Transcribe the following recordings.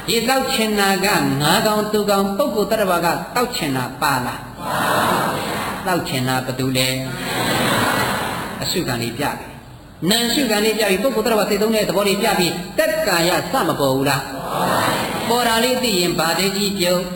ရေတောက်ချင်တာကငါးကောင်သူကောင်ပုဂ္ဂိုလ်တ attva ကတောက်ချင်တာပါလားတောက်ချင်တာဘယ်သူလဲအရှုခံလေးပြတယ်နံရှုခံလေးပြပြီးပုဂ္ဂိုလ်တ attva စိတ်သုံးတဲ့သဘောလေးပြပြီးတက်ကာယစမပေါ်ဘူးလားပေါ်တာလေးသိရင်ဗာတိကြီးပြုံး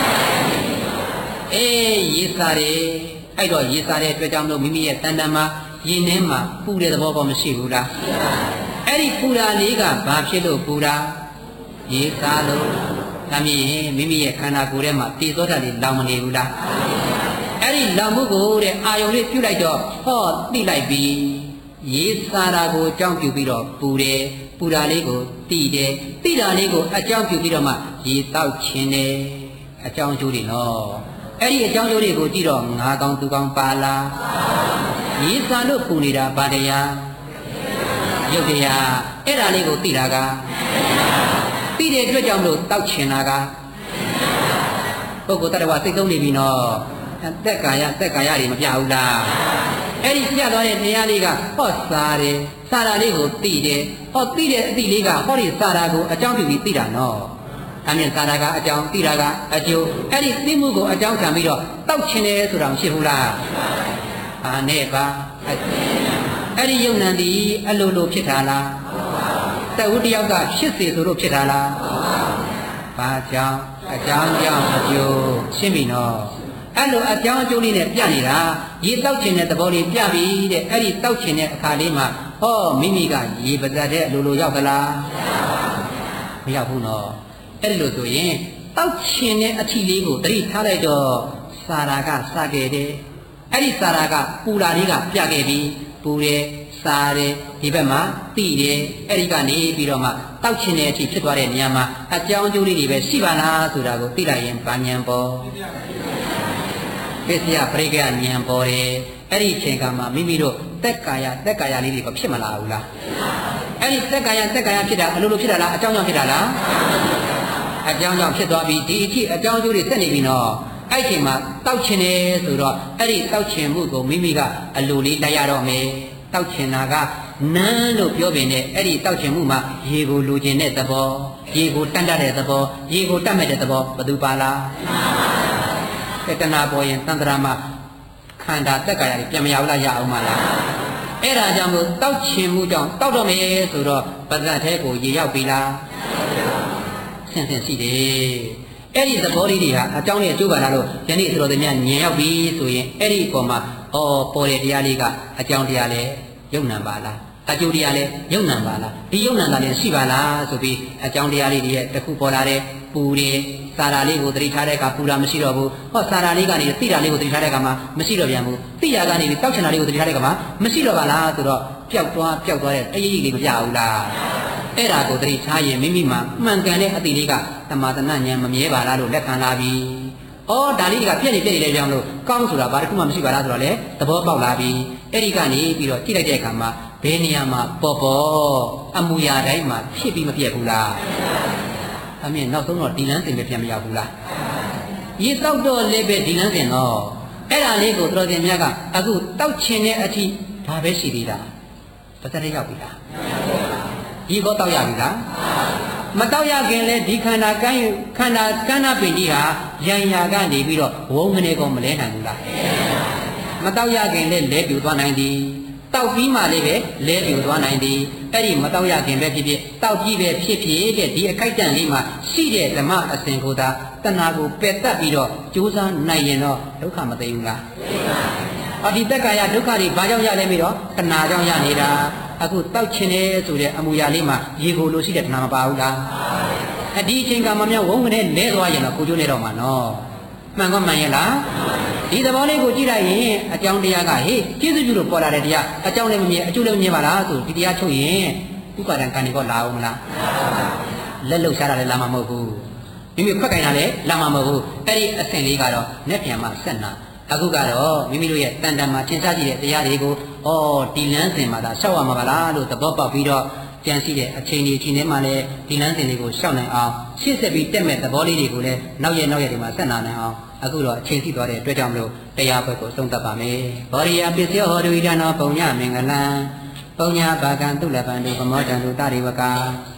ရေစားတယ်အဲ့တော့ရေစားတဲ့အတွက်ကြောင့်လို့မိမိရဲ့တဏ္ဍာမှာရင်ထဲမှာပူတဲ့သဘောပေါ်မရှိဘူးလားအဲ့ဒီပူတာလေးကဘာဖြစ်လို့ပူတာရေစားလို့ဒါမြင်မိမိရဲ့ခန္ဓာကိုယ်ထဲမှာတည်သောဓာတ်လေးလောင်မနေဘူးလားအဲ့ဒီလောင်မှုကိုတဲ့အာယုံလေးပြုတ်လိုက်တော့ဟောသိလိုက်ပြီရေစားတာကိုအကြောင်းပြုပြီးတော့ပူတယ်ပူတာလေးကိုသိတယ်သိတာလေးကိုအကြောင်းပြုပြီးတော့မှရေတောက်ခြင်းတယ်အကြောင်းကျိုးတွေနော်အဲ့ဒီအကြောင်းကျိုးတွေကိုကြည့်တော့ငါးကောင်သူကောင်ပါလားရေစားလို့ပူနေတာဗာတရားရုပ်တရားအဲ့ဒါလေးကိုသိတာကသိတဲ့အတွက်ကြောင့်လို့တောက်ချင်တာကပုဂ္ဂိုလ်တ attva စိတ်သုံးနေပြီနော်သက်ကာယတွေမပြဘူးလားအဲ့ဒီပြသွားတဲ့တရားလေးကဟောစားတယ်စားတာလေးကိုသိတယ်ဟောသိတဲ့အသိလေးကဟောဒီစားတာကိုအကြောင်းပြုပြီးသိတာနော်အမြင်စားတာကအကြောင်းသိတာကအကျိုးအဲ့ဒီသိမှုကိုအကြောင်းခံပြီးတော့တောက်ချင်တယ်ဆိုတာမရှိဘူးလားအာနဲ့ပါအဲ့ဒီယုံနံဒီအလိုလိုဖြစ်တာလားတဝုတယောက်ကဖြစ်စေဆိုလို့ဖြစ်တာလားဘာကြောင့်အကြောင်းကြောင့်အကျိုးရှင်းပြီနော်အဲ့လိုအကြောင်းအကျိုးလေးနဲ့ပြနေတာရေတောက်ချင်တဲ့သဘောလေးပြပြီတဲ့အဲ့ဒီတောက်ချင်တဲ့အခါလေးမှာဟောမိမိကရေပဇတ်တဲ့အလိုလိုရောက်သလားမရောက်ဘူးနော်အဲ့ဒီလိုဆိုရင်တောက်ချင်တဲ့အထီလေးကိုတတိထားလိုက်တော့စာရာကစခဲ့တယ်အဲ့ဒီစာရာကပူလာလေးကပြခဲ့ပြီပူတယ်စားတယ်ဒီဘက်မှာတိတယ်အဲ့ဒီကနေပြီးတော့မှတောက်ချင်တဲ့အထိဖြစ်သွားတဲ့နေရာမှာအကြောင်းအကျိုးလေးတွေပဲရှိပါလားဆိုတာကိုသိလိုက်ရင်ဗာဉဏ်ပေါ်ပစ္စယပရိက္ခဉာဏ်ပေါ်တယ်အဲ့ဒီအချိန်ကမှမိမိတို့သက်ကာယလေးတွေကဖြစ်မလာဘူးလားအဲ့ဒီသက်ကာယဖြစ်တာအလိုလိုဖြစ်တာလားအကြောင်းကြောင့်ဖြစ်တာလားအကြောင်းကြောင့်ဖြစ်သွားပြီဒီအထိအကြောင်းအကျိုးတွေဆက်နေပြီနော်အဲ့ဒီအချိန်မှာတောက်ချင်တယ်ဆိုတော့အဲ့ဒီတောက်ချင်မှုကိုမိမိကအလိုလေးလိုက်ရတော့မယ်တောက်ချင်တာကနန်းလို့ပြောပင်နဲ့အဲ့ဒီတောက်ချင်မှုမှာရေကိုလိုချင်တဲ့သဘောရေကိုတတ်တဲ့သဘောရေကိုတတ်မဲ့တဲ့သဘောဘယ်သူပါလားတဏှာပေါ်ရင်တန်ត្រာမှာခန္ဓာတက်ကာယပြန်မရဘူးလားရအောင်မလားအဲ့ဒါကြောင့်မို့တောက်ချင်မှုကြောင့်တောက်တော့မယ်ဆိုတော့ပဇတ်သေးကိုရေရောက်ပြီလားဆင်ရှိတယ်အဲ့ဒီသဘောလေးတွေဟာအကြောင်းနဲ့အကျိုးပါလားလို့ယနေ့ဆိုတော်သည်များညင်ရောက်ပြီဆိုရင်အဲ့ဒီအပေါ်မှာပေါ်တဲ့တရားလေးကအကြောင်းတရားလဲယုံနံပါလားအကျိုးတရားလဲယုံနံပါလားဒီယုံနံတာလည်းရှိပါလားဆိုပြီးအကြောင်းတရားလေးတွေရဲ့တစ်ခုပေါ်လာတဲ့ပူတယ်စာရာလေးကိုသတိထားတဲ့အခါပူတာမရှိတော့ဘူးဟောစာရာလေးကနေသိတာလေးကိုသတိထားတဲ့အခါမှာမရှိတော့ပြန်ဘူးသိတာကနေတောက်ချင်တာလေးကိုသတိထားတဲ့အခါမှာမရှိတော့ပါလားဆိုတော့ပျောက်သွားတဲ့တရိပ်လေးမပြဘူးလားအဲ့ဒါကိုသတိထားရင်မိမိမှာမှန်ကန်တဲ့အတိလေးကသမာသနာဉာဏ်မမြဲပါလားလို့လက်ခံလာပြီဒါလေးကပြည့်နေတယ်ကြောင့်လို့ကောင်းဆိုတာဘာတစ်ခုမှမရှိပါလားဆိုတော့လေသဘောပေါက်လာပြီအဲ့ဒီကနေပြီးတော့ကြည့်လိုက်တဲ့အခါမှာဘယ်နေရာမှာပေါ်အမူအရာတိုင်းမှာဖြစ်ပြီးမပြတ်ဘူးလားအမြင်နောက်ဆုံးတော့ဒီလန်းစင်ပဲပြန်မရောက်ဘူးလားရေတောက်တော့လည်းပဲဒီလန်းစင်တော့အဲ့ဒါလေးကိုတော်စင်မြတ်ကအခုတောက်ချင်တဲ့အထိဒါပဲရှိသေးတာတစ်သက်ရောက်ပြီလားရေကောတောက်ရပြီလားမတောက်ရခင်လဲဒီခန္ဓာကန်းနာပင်ကြီးဟာရံရာကနေပြီးတော့ဝုန်းကနေကောမလဲနိုင်ဘူးလားမတောက်ရခင်လဲလဲပြူသွားနိုင်သည်တောက်ပြီးမှလည်းပဲလဲပြူသွားနိုင်သည်အဲ့ဒီမတောက်ရခင်ပဲဖြစ်ဖြစ်တောက်ပြီးပဲဖြစ်ဖြစ်တဲ့ဒီအခိုက်အတန့်လေးမှာရှိတဲ့ဓမ္မအစဉ်ကိုသာတဏှာကိုပယ်တတ်ပြီးတော့ကြိုးစားနိုင်ရင်တော့ဒုက္ခမသိဘူးလားဒီသက်ကာယဒုက္ခတွေဘာကြောင့်ရလဲပြီးတော့တဏှာကြောင့်ရနေတာအခုတောက်ချင်တယ်ဆိုတဲ့အမူအရာလေးမှာရေကိုလိုရှိတဲ့တဏှာမပါဘူးလားဒီအချိန်ကမှမြောက်ဝုန်းကနေလဲသွားရင်တော့ကိုကျိုးနေတော့မှာနော်မှန်ကောမှန်ရဲ့လားဒီသဘောလေးကိုကြည့်လိုက်ရင်အကြောင်းတရားကဟေ့ကျေးဇူးပြုလို့ပေါ်လာတဲ့တရားအကြောင်းလည်းမမြင်အကျိုးလည်းမမြင်ပါလားဆိုဒီတရားချုပ်ရင်ဥပါဒံကံဒီကောလာအောင်မလားလက်လှုပ်ရှားတာလည်းလာမှာမဟုတ်ဘူးမိမိခွက်ကင်တာလည်းလာမှာမဟုတ်ဘူးအဲ့ဒီအဆင့်လေးကတော့လက်ပြန်မှာဆက်နာအခုကတော့မိမိတို့ရဲ့တန်တန်မှာသင်စားကြည့်တဲ့တရားတွေကိုဒီလမ်းစဉ်မှာသာရှောက်ရမှာပါလားလို့သဘောပေါက်ပြီးတော့ကြံစီတဲ့အချိန်ဒီအချိန်ထဲမှာလည်းဒီလမ်းစဉ်လေးကိုရှောက်နိုင်အောင်ရှေ့ဆက်ပြီးတက်မဲ့သဘောလေးတွေကိုလည်းနောက်ရက်ဒီမှာဆက်နာနိုင်အောင်အခုတော့အချိန်စီသွားတဲ့အတွက်ကြောင့်မလို့တရားဘက်ကိုဆုံးသတ်ပါမယ်ဘောရိယပစ္စယောဟောတုဣဒနောပုံညမင်္ဂလံပုံညဘာကံတုလပန္တုပမောတံတုတရိဝကာ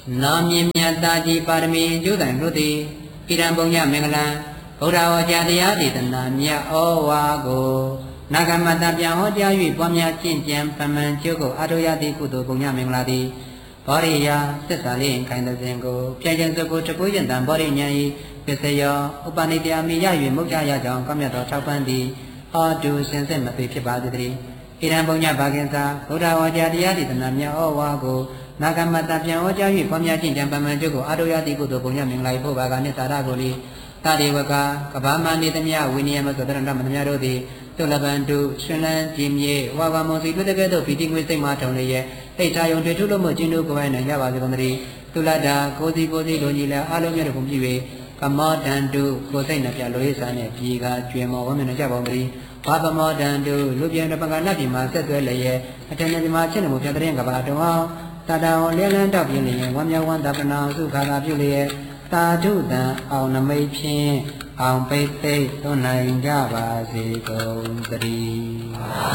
နာမြင်မြတ်တာကြီးပါရမီကျိုးတိုင်လို့သည်ဣရံပုံညမင်္ဂလံဗုဒ္ဓဝါကျတရားဒေသနာမြတ်ဩဝါကိုနာဂမတပြန်ဟောကြား၍ပွားများကျင့်ကြံပမှန်ကျိုးကိုအာထုရသည့်ကုသိုလ်ပုံညမင်္ဂလာသည်ဘောရိယာသစ္စာလေးခိုင်တဲ့စဉ်ကိုပြန်ကျင်စုပ်ကိုတပုယံတံဘောရိညာဤပစ္စယောဥပနိတယမိရ၍မုတ်ချရကြောင်းကောင်းမြတ်သောထောက်ပံ့သည်ဟောတုစင်စစ်မသိဖြစ်ပါသည်တည်းဣရံပုံညဘာကင်သာဗုဒ္ဓဝါကျတရားဒေသနာမြတ်ဩဝါကိုနာဂမတပြန်ဟောကြား၍ပွားများကျင့်ကြံပမှန်ကျိုးကိုအာထုရသည့်ကုသိုလ်ပုံညမင်္ဂလာ၏ဖို့ဘာကနှင့်သာရကိုလီတာဒေဝကကဘာမနေသမျှဝိနည်းမဆိုတရဏမသမျှတို့သည်သုလပန်တုရှင်လန်းကြည်မြေဝါဘာမောစီတွေ့တဲ့ကဲ့သို့ဗီတိငွေစိတ်မှထုံလျက်အိတ်ချယုံတွေ့ထုလို့မကျင်းတို့ကိုယ်နိုင်ကြပါစေကုန်သတည်းသုလတာကိုစီလိုညီလဲအားလုံးမြတ်တို့ပြု၍ကမောတန်တုကိုစိတ်နှပြလိုရေးစားနဲ့ပြည်ကကျွေမောဝမ်းမြေကြပါဦးသတည်းဘာပမောတန်တုလူပြန်တပကနတ်ပြည်မှာဆက်သွဲလျက်အထက်နဲ့ဒီမှာချက်နေမှုပြတဲ့ကဘာတော်အောင်တာတောင်လဲလန်းတောက်ပြင်းလျက်ဝမ်းမြောက်ဝမ်းသာပနာစုခါသာပြုလျက်သာဓုတံအောင်နမိတ်ဖြင့်အောင်ပိသိသွန်နိုင်ကြပါစေကုန်သတည်း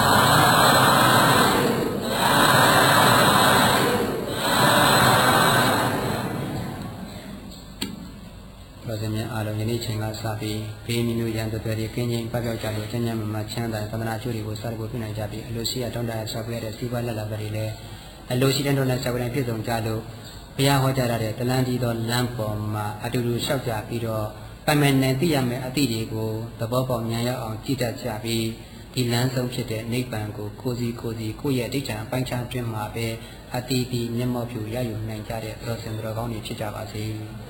တော်စင်များအားလုံးယနေ့ချိန်ကစပြီးဘေးမျိုးရန်သွဲတွေကင်းချင်းပတ်ပြောက်ကြလို့ကျမ်းကျမ်းမှာချမ်းသာသန္တနာချိုးတွေကိုစတဲ့ကိုပြုနိုင်ကြပြီးအလိုရှိရတောင်းတရဆောက်ခဲ့တဲ့စီးပွားလက်လာတွေလည်းအလိုရှိတဲ့တော့နဲ့ဆောက်တဲ့ပြည့်စုံကြလို့ဘုရားဟောကြားတဲ့တလန်းကြီးသောလမ်းပေါ်မှာအတူတူလျှောက်ကြပြီးတော့ပိုင်ပိုင်နိုင်သိရမယ့်အသည့်တွေကိုသဘောပေါက်ဉာဏ်ရအောင်ကြည်တတ်ကြပြီးဒီလမ်းဆုံးဖြစ်တဲ့နိဗ္ဗာန်ကိုကိုယ်ရဲ့အဋ္ဌာအပိုင်းခြားတွင်မှာပဲအတီးတီမျက်မှောက်ပြုရယူနိုင်ကြတဲ့တော်စင်တော်ကောင်းတွေဖြစ်ကြပါစေ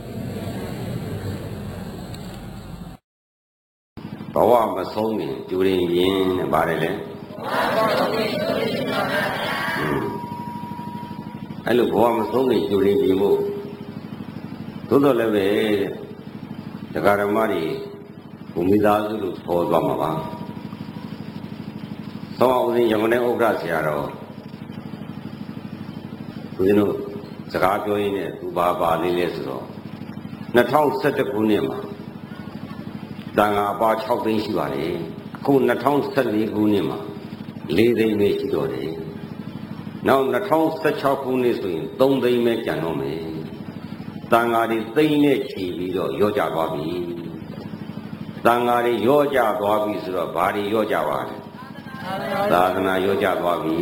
ဘဝမဆုံးရင်ကျူရင်ရင်နဲ့ပါတယ်လေအဲ့လိုဘဝမဆုံးရင်ကျူရင်ရင်ဖို့သို့တော်လည်းပဲတရားဓမ္မတွေဘုံမိသားစုလို့ခေါ်သွားမှာပါသောအောင်စဉ်ရမနဲ့ဥက္ကဋ္ဌဆရာတော်ဦးဇင်းတို့စကားပြောရင်းနဲ့သူပါလေးလဲဆိုတော့2011ခုနှစ်မှာတန်ခါအပါ6သိန်းရှိပါတယ်အခု2014ခုနှစ်မှာ4သိန်းပဲရှိတော့တယ်နောက်2016ခုနှစ်ဆိုရင်3သိန်းပဲကျန်တော့မယ်တန်ခါတွေသိန်းနဲ့ချီပြီးတော့ရော့ကြသွားပြီတန်ခါတွေရော့ကြသွားပြီဆိုတော့ဘာတွေရော့ကြပါလဲသာသနာရော့ကြသွားပြီ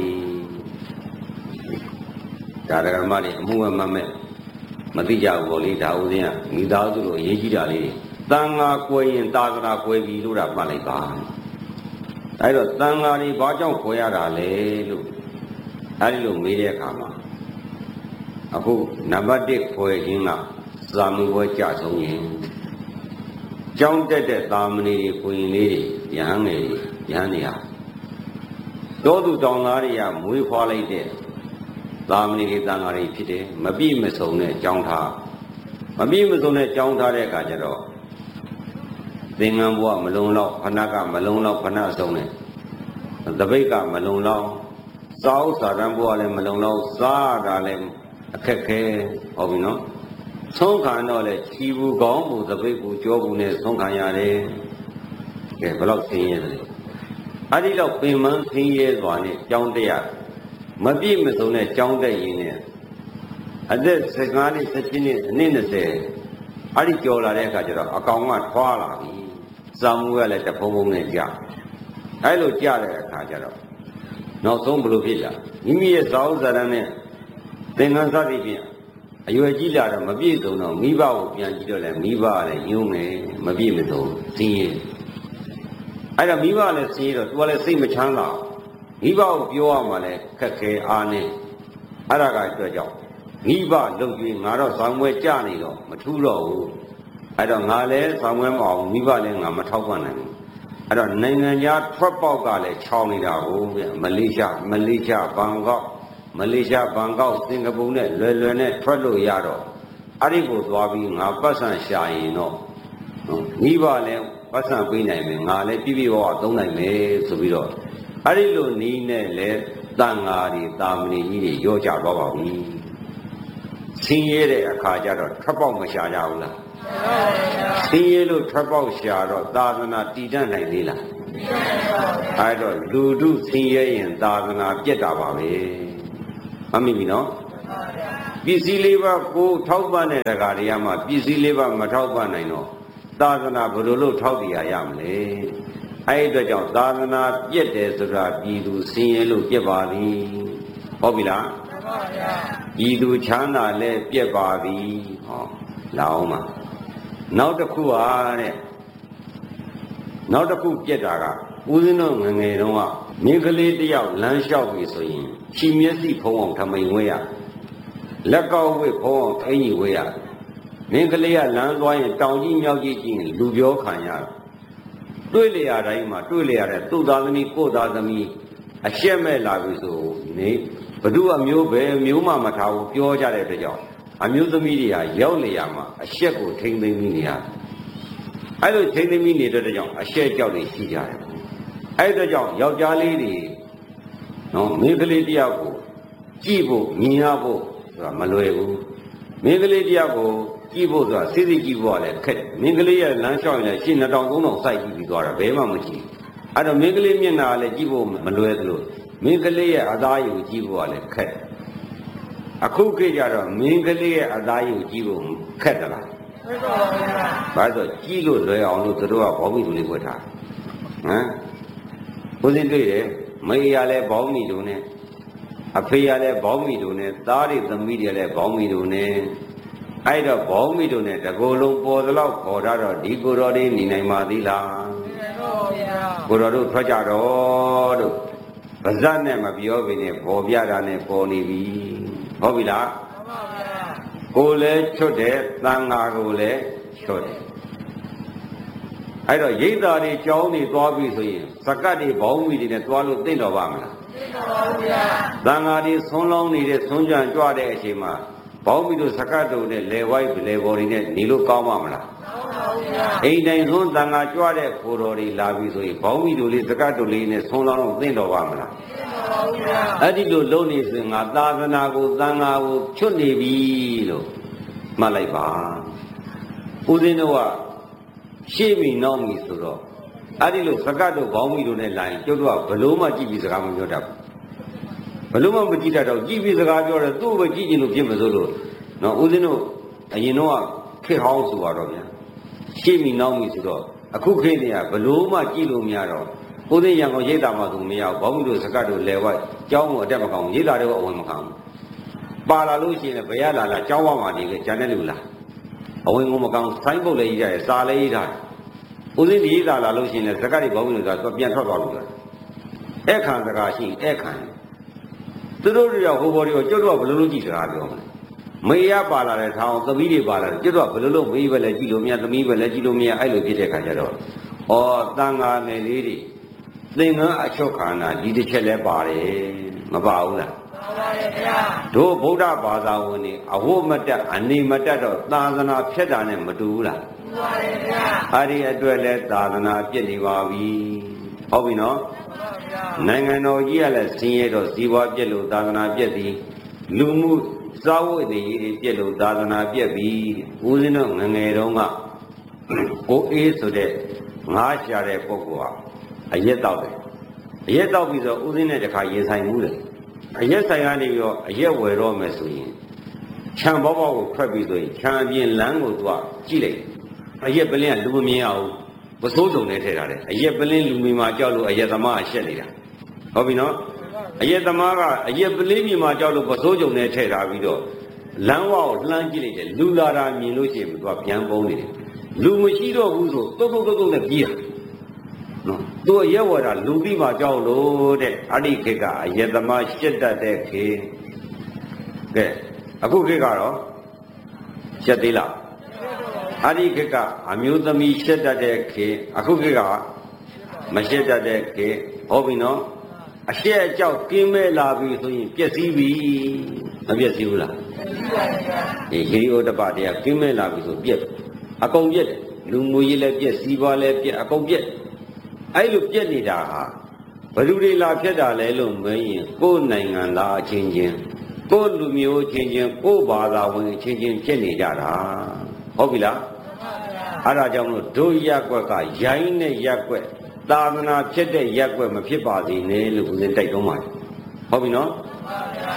ဒါဓမ္မတွေအမှုအမှန်မဲ့မသိကြဘူးလေဒါဦးဇင်းကမိသားစုတို့အရေးကြီးတာလေးတန်ခါကွယ်ရင်သာသနာကွယ်ပြီလို့တာမှတ်လိုက်ပါအဲဒါတန်ခါတွေဘာကြောင့်ကွယ်ရတာလဲလို့အဲဒီလိုမေးတဲ့အခါမှာအခုနံပါတ်1ခွဲခြင်းကသာမဝဲကြဆုံးရင်ကြောင်းတက်တဲ့သာမဏေတွေကိုရင်လေးတွေယဟန်ငယ်တွေယဟန်နေဟာတောသူတောင်သားတွေကမွေးဖွားလိုက်တဲ့သာမဏေတွေတန်ဃာတွေဖြစ်တယ်မပြည့်မစုံတဲ့ကြောင်းထားမပြည့်မစုံတဲ့ကြောင်းထားတဲ့အခါကျတော့သင်္ကန်းဘဝမလုံလောက်ဖဏကမလုံလောက်ဖဏဆုံးတဲ့တပိတ်ကမလုံလောက်စာဥစ္စာရံဘဝလည်းမလုံလောက်စားတာလည်းအခက်ခဲဟုတ်ပြီနော်ဆုံးခံတော့လေခြီဘူးကောင်းဘူးတပိတ်ဘူးကြောဘူးနဲ့ဆုံးခံရတယ်ကဲဘယ်လောက်ဆင်းရဲလဲအဲ့ဒီတော့ပင်မဆင်းရဲစွာနဲ့ကြောင်းတရားမပြည့်မစုံတဲ့ကြောင်းတက်ရင်နဲ့အသက်15နှစ်17နှစ်အနည်း20အဲ့ဒီကြော်လာတဲ့အခါကျတော့အကောင်ကထွားလာပြီစာမှုကလည်းတဖုံဖုံနဲ့ကြာအဲ့လိုကြာတဲ့အခါကျတော့နောက်ဆုံးဘယ်လိုဖြစ်လာမိမိရဲ့ဇာဥဇာရနဲ့သင်္ကန်းစသည်ဖြင့်အရွယ်ကြီးလာတော့မပြည့်စုံတော့မိဘကိုပြန်ကြည့်တော့လည်းမိဘကလည်းညှိုးငယ်မပြည့်မစုံဆင်းရဲအဲ့ဒါမိဘလည်းဆင်းရဲတော့သူကလည်းစိတ်မချမ်းသာမိဘကိုပြောရမှလည်းခက်ခဲအားနေအဲ့ဒါကအတွက်ကြောင့်မိဘလုံကျွေးငါတော့ဆောင်ပွဲကြနေတော့မထူးတော့ဘူးအဲ့တော့ငါလည်းဆောင်ပွဲမအောင်မိဘလည်းငါမထောက်ပံ့နိုင်ဘူးအဲ့တော့နိုင်ငံခြားထွက်ပေါက်ကလည်းချောင်းနေတာကိုမလေးရှားဘန်ကောက်မလေးရှားဘန်ကောက်စင်ကာပူနဲ့လွယ်နဲ့ထွက်လို့ရတော့အဲ့ဒီကိုသွားပြီးငါပတ်စံရှာရင်တော့မိဘလည်းပတ်စံပေးနိုင်မယ်ငါလည်းပြည့်ပြည့်ဝဝသုံးနိုင်မယ်ဆိုပြီးတော့အဲ့ဒီလိုနီးနဲ့လေတန်ဃာတွေတာမဏေကြီးတွေရောကြသွားပါပြီဆင်းရဲတဲ့အခါကျတော့ထွက်ပေါက်မရှာကြဘူးလားဆင်းရဲလို့ထွက်ပေါက်ရှာတော့သာသနာတည်တတ်နိုင်သေးလားအဲ့တော့လူတို့ဆင်းရဲရင်သာသနာပြတ်တာပါပဲမမိပြီနော်ပစ္စည်းလေးပါးကိုထောက်ပံ့တဲ့တကာတွေကမှပစ္စည်းလေးပါးမထောက်ပံ့နိုင်တော့သာသနာဘယ်လိုလုပ်ထောက်တရားရမလဲအဲ့ဒီအတွက်ကြောင့်သာသနာပြည့်တယ်ဆိုတာပြည်သူဆင်းရဲလို့ပြည့်ပါသည်ဟုတ်ပြီလားမှန်ပါဗျာပြည်သူချမ်းသာလဲပြည့်ပါသည်ဟောလာအောင်ပါနောက်တစ်ခုဟာတဲ့နောက်တစ်ခုပြည့်တာကဦးဇင်းတို့ငငယ်တုန်းကမိန်းကလေးတယောက်လမ်းလျှောက်ပြီဆိုရင်ခြိမျက်စိဖုံးအောင်ထမိန်ဝဲရလက်ကောက်ဝဲဖုံးအောင်အင်ကြီးဝဲရမင်းကလေးကလမ်းသွားရင်တောင်ကြီးမြောက်ကြီးကြည့်ရင်လူပြောခံရတွေ့လျာတိုင်းမှာတွေ့လျာတဲ့သူ့သားသမီးကိုယ့်သားသမီးအရှက်မဲ့လာပြီဆိုနေဘ누구အမျိုးပဲမျိုးမှမထားဘူးပြောကြတဲ့အတွက်ကြောင့်အမျိုးသမီးတွေကရောက်လျာမှာအရှက်ကိုထိမ့်သိမ်းပြီးနေရအဲ့လိုထိမ့်သိမ်းပြီးနေတဲ့အတွက်ကြောင့်အရှက်ကြောက်တွေရှိကြတယ်အဲ့အတွက်ကြောင့်ယောက်ျားလေးတွေနော်မိန်းကလေးတယောက်ကိုကြည့်ဖို့မြင်ရဖို့ဆိုတာမလွယ်ဘူးမိန်းကလေးတယောက်ကိုကြည့်ဖို့ဆိုတာစိစိကြည့်ဖို့ကလည်းခက်တယ်မိန်းကလေးရဲ့လမ်းလျှောက်ရင်လည်းရှင်း2000 3000စိုက်ကြည့်ပြီးသွားတာဘယ်မှမကြည့်အဲ့တော့မိန်းကလေးမျက်နှာကလည်းကြည့်ဖို့မလွယ်သလိုမိန်းကလေးရဲ့အသားရည်ကိုကြည့်ဖို့ကလည်းခက်အခုခေတ်ကျတော့မိန်းကလေးရဲ့အသားရည်ကိုကြည့်ဖို့ခက်သလားခက်ပါဘူးဗျာဘာလို့ကြည့်လို့လွယ်အောင်လို့သူတို့ကဘောမီလူလေးဝတ်ထားဟမ်ကိုစင်းတွေ့တယ်မေရလည်းဘောမီလူနဲ့အဖေရလည်းဘောမီလူနဲ့သားတွေသမီးတွေလည်းဘောမီလူနဲ့အဲ့တော့ဘောမီလူနဲ့တကိုယ်လုံးပေါ်သလောက်ခေါ်တော့ဒီကိုတော်လေးနေနိုင်ပါသေးလားကိုတော်တို့ထွက်ကြတော့တို့ဗဇတ်နဲ့မပြောဘဲနဲ့ပေါ်ပြတာနဲ့ပေါ်နေပြီဟုတ်ပြီလားမှန်ပါဗျာကိုလည်းချွတ်တယ်သံဃာကိုလည်းချွတ်တယ်အဲ့တော့ရိတ်သားတွေကြောင်းနေသွားပြီဆိုရင်စကတ်တွေဘောင်းမီတွေနဲ့သွားလို့သိတော့ပါမလားသိတော့ပါဘူးဗျာသံဃာတွေဆွန်းလောင်းနေတဲ့ဆွန်းကြံကြွတဲ့အချိန်မှာဘောင်းမီတို့စကတ်တို့နဲ့လေဝိုက်လေဘော်တွေနဲ့နေလို့ကောင်းပါမလားကောင်းပါဘူးဗျာအိမ်တိုင်းဆွန်းသံဃာကြွတဲ့ခိုးတော်တွေလာပြီဆိုရင်ဘောင်းမီတို့လေးစကတ်တို့လေးနဲ့ဆွန်းလောင်းတော့သိတော့ပါမလားသိတော့ပါဘူးဗျာအဲ့ဒီလိုလုံးနေဆိုရင်ငါသာသနာကိုသံဃာကိုချွတ်နေပြီလို့မှတ်လိုက်ပါဦးဇင်းတို့ကရှေ့မီနောက်မီဆိုတော့အဲ့ဒီလိုစကတ်တို့ဘောင်းမီတို့နဲ့လာရင်ကျုပ်တို့ကဘလို့မှကြည့်ပြီးစကားမပြောတတ်ဘူးဘလို့မှမကြည့်တတ်တော့ကြည့်ပြီးစကားပြောတယ်သူ့ပဲကြည့်ချင်လို့ဖြစ်မစိုးလို့နော်ဦးဇင်းတို့အရင်တော့ခေတ်ဟောင်းဆိုတော့ဗျာရှေ့မီနောက်မီဆိုတော့အခုခေတ်တည်းကဘလို့မှကြည့်လို့မရတော့ဦးဇင်းရံကောင်ရိတ်တာမှဆိုမရဘူးဘောင်းမီတို့စကတ်တို့လဲဝိုက်ကြောင်းကိုအတက်မကောင်းရိတ်တာတွေကအဝင်မကောင်းပါလာလို့ရှိရင်ဘယ်ရလာကြောင်းဝမှာနေလေဂျန်တဲ့လူလားအဝင်ကိုမကောင်းဆိုင်းပုတ်လည်းရေးကြတယ်စာလည်းရေးထားတယ်ဦးစင်းဒီရေးတာလာလို့ရှိရင်လည်းစကားတွေဘောင်းလို့ဆိုတာပြန်ထွက်သွားလို့ရတယ်အဲ့ခံစကားရှိအဲ့ခံသူတို့တွေကဟိုဘော်တွေကိုကျွတ်တော့ဘယ်လိုလုပ်ကြည့်စကားပြောမလဲမေရပါလာတဲ့ထောင်သမီးတွေပါလာတယ်ကျွတ်တော့ဘယ်လိုလုပ်မေးပဲလဲကြည့်လို့မရသမီးပဲလဲကြည့်လို့မရအဲ့လိုဖြစ်တဲ့ခါကျတော့ဩတန်ဃာနယ်လေးတွေသင်္ကန်းအချုပ်ခန္ဓာဒီတစ်ချက်လဲပါတယ်မပါဘူးလားတို့ဗုဒ္ဓဘာသာဝင်တွေအဝတ်မတက်အနေမတက်တော့သာသနာဖြတ်တာနဲ့မတူဘူးလားတူပါတယ်ဗျာအဲ့ဒီအတွက်လဲသာသနာပြည့်နေပါပြီဟုတ်ပြီနော်နိုင်ငံတော်ကြီးကလည်းဆင်းရဲတော့ဇီဝပြည့်လို့သာသနာပြည့်သည်လူမှုစာဝတ်နေရေးတွေပြည့်လို့သာသနာပြည့်ပြီဦးဇင်းတို့ငငယ်တုန်းကကိုအေးဆိုတဲ့ငါးရှာတဲ့ပုဂ္ဂိုလ်ဟာအရက်တောက်တယ်အရက်တောက်ပြီးတော့ဦးဇင်းနဲ့တခါရင်ဆိုင်မှုတယ်အရက်ဆိုင်ကနေပြီးတော့အရက်ဝယ်တော့မယ်ဆိုရင်ခြံဘောဘောကိုထွက်ပြီးဆိုရင်ခြံအပြင်လမ်းကိုသူကကြည့်လိုက်အရက်ပလင်းကလူမမြင်အောင်ပစိုးစုံနဲ့ထည့်ထားတယ်အရက်ပလင်းလူမီမှာကြောက်လို့အရက်သမားအရှက်နေတာဟုတ်ပြီနော်အရက်သမားကအရက်ပလင်းမြေမှာကြောက်လို့ပစိုးစုံနဲ့ထည့်ထားပြီးတော့လမ်းဝကိုလှမ်းကြည့်လိုက်တယ်လူလာတာမြင်လို့ရှိရင်သူကပြန်ပုံးနေတယ်လူမရှိတော့ဘူးဆိုတုတ်နဲ့ပြေးတာနော်သူအရက်ဝယ်တာလူပြီးမှကြောက်လို့တဲ့အဋ္ဌိခေတ်ကအရက်သမားရှက်တတ်တဲ့ခေတ်ကဲအခုခေတ်ကတော့ရှက်သေးလားအဋ္ဌိခေတ်ကအမျိုးသမီးရှက်တတ်တဲ့ခေတ်အခုခေတ်ကမရှက်တတ်တဲ့ခေတ်ဟုတ်ပြီနော်အရှက်အကြောက်ကင်းမဲ့လာပြီဆိုရင်ပျက်စီးပြီမပျက်စီးဘူးလားဒီဟိရိဩတ္တပတရားကင်းမဲ့လာပြီဆိုပြက်အကုန်ပြက်လူမှုရေးလည်းပြက်စီးပွားလည်းပြက်အကုန်ပြက်အဲ့လိုပြက်နေတာဟာဘယ်သူတွေလာဖြစ်တာလဲလို့မင်းရင်ကိုယ်နိုင်ငံသားအချင်းချင်းကိုယ်လူမျိုးချင်းချင်းကိုယ်ဘာသာဝင်အချင်းချင်းဖြစ်နေကြတာဟုတ်ပြီလားအဲ့ဒါကြောင့်လို့ဒုရက်ကွက်ကရိုင်းတဲ့ရက်ကွက်သာသနာဖြစ်တဲ့ရက်ကွက်မဖြစ်ပါစေနဲ့လို့ဦးဇင်းတိုက်တွန်းပါတယ်ဟုတ်ပြီနော်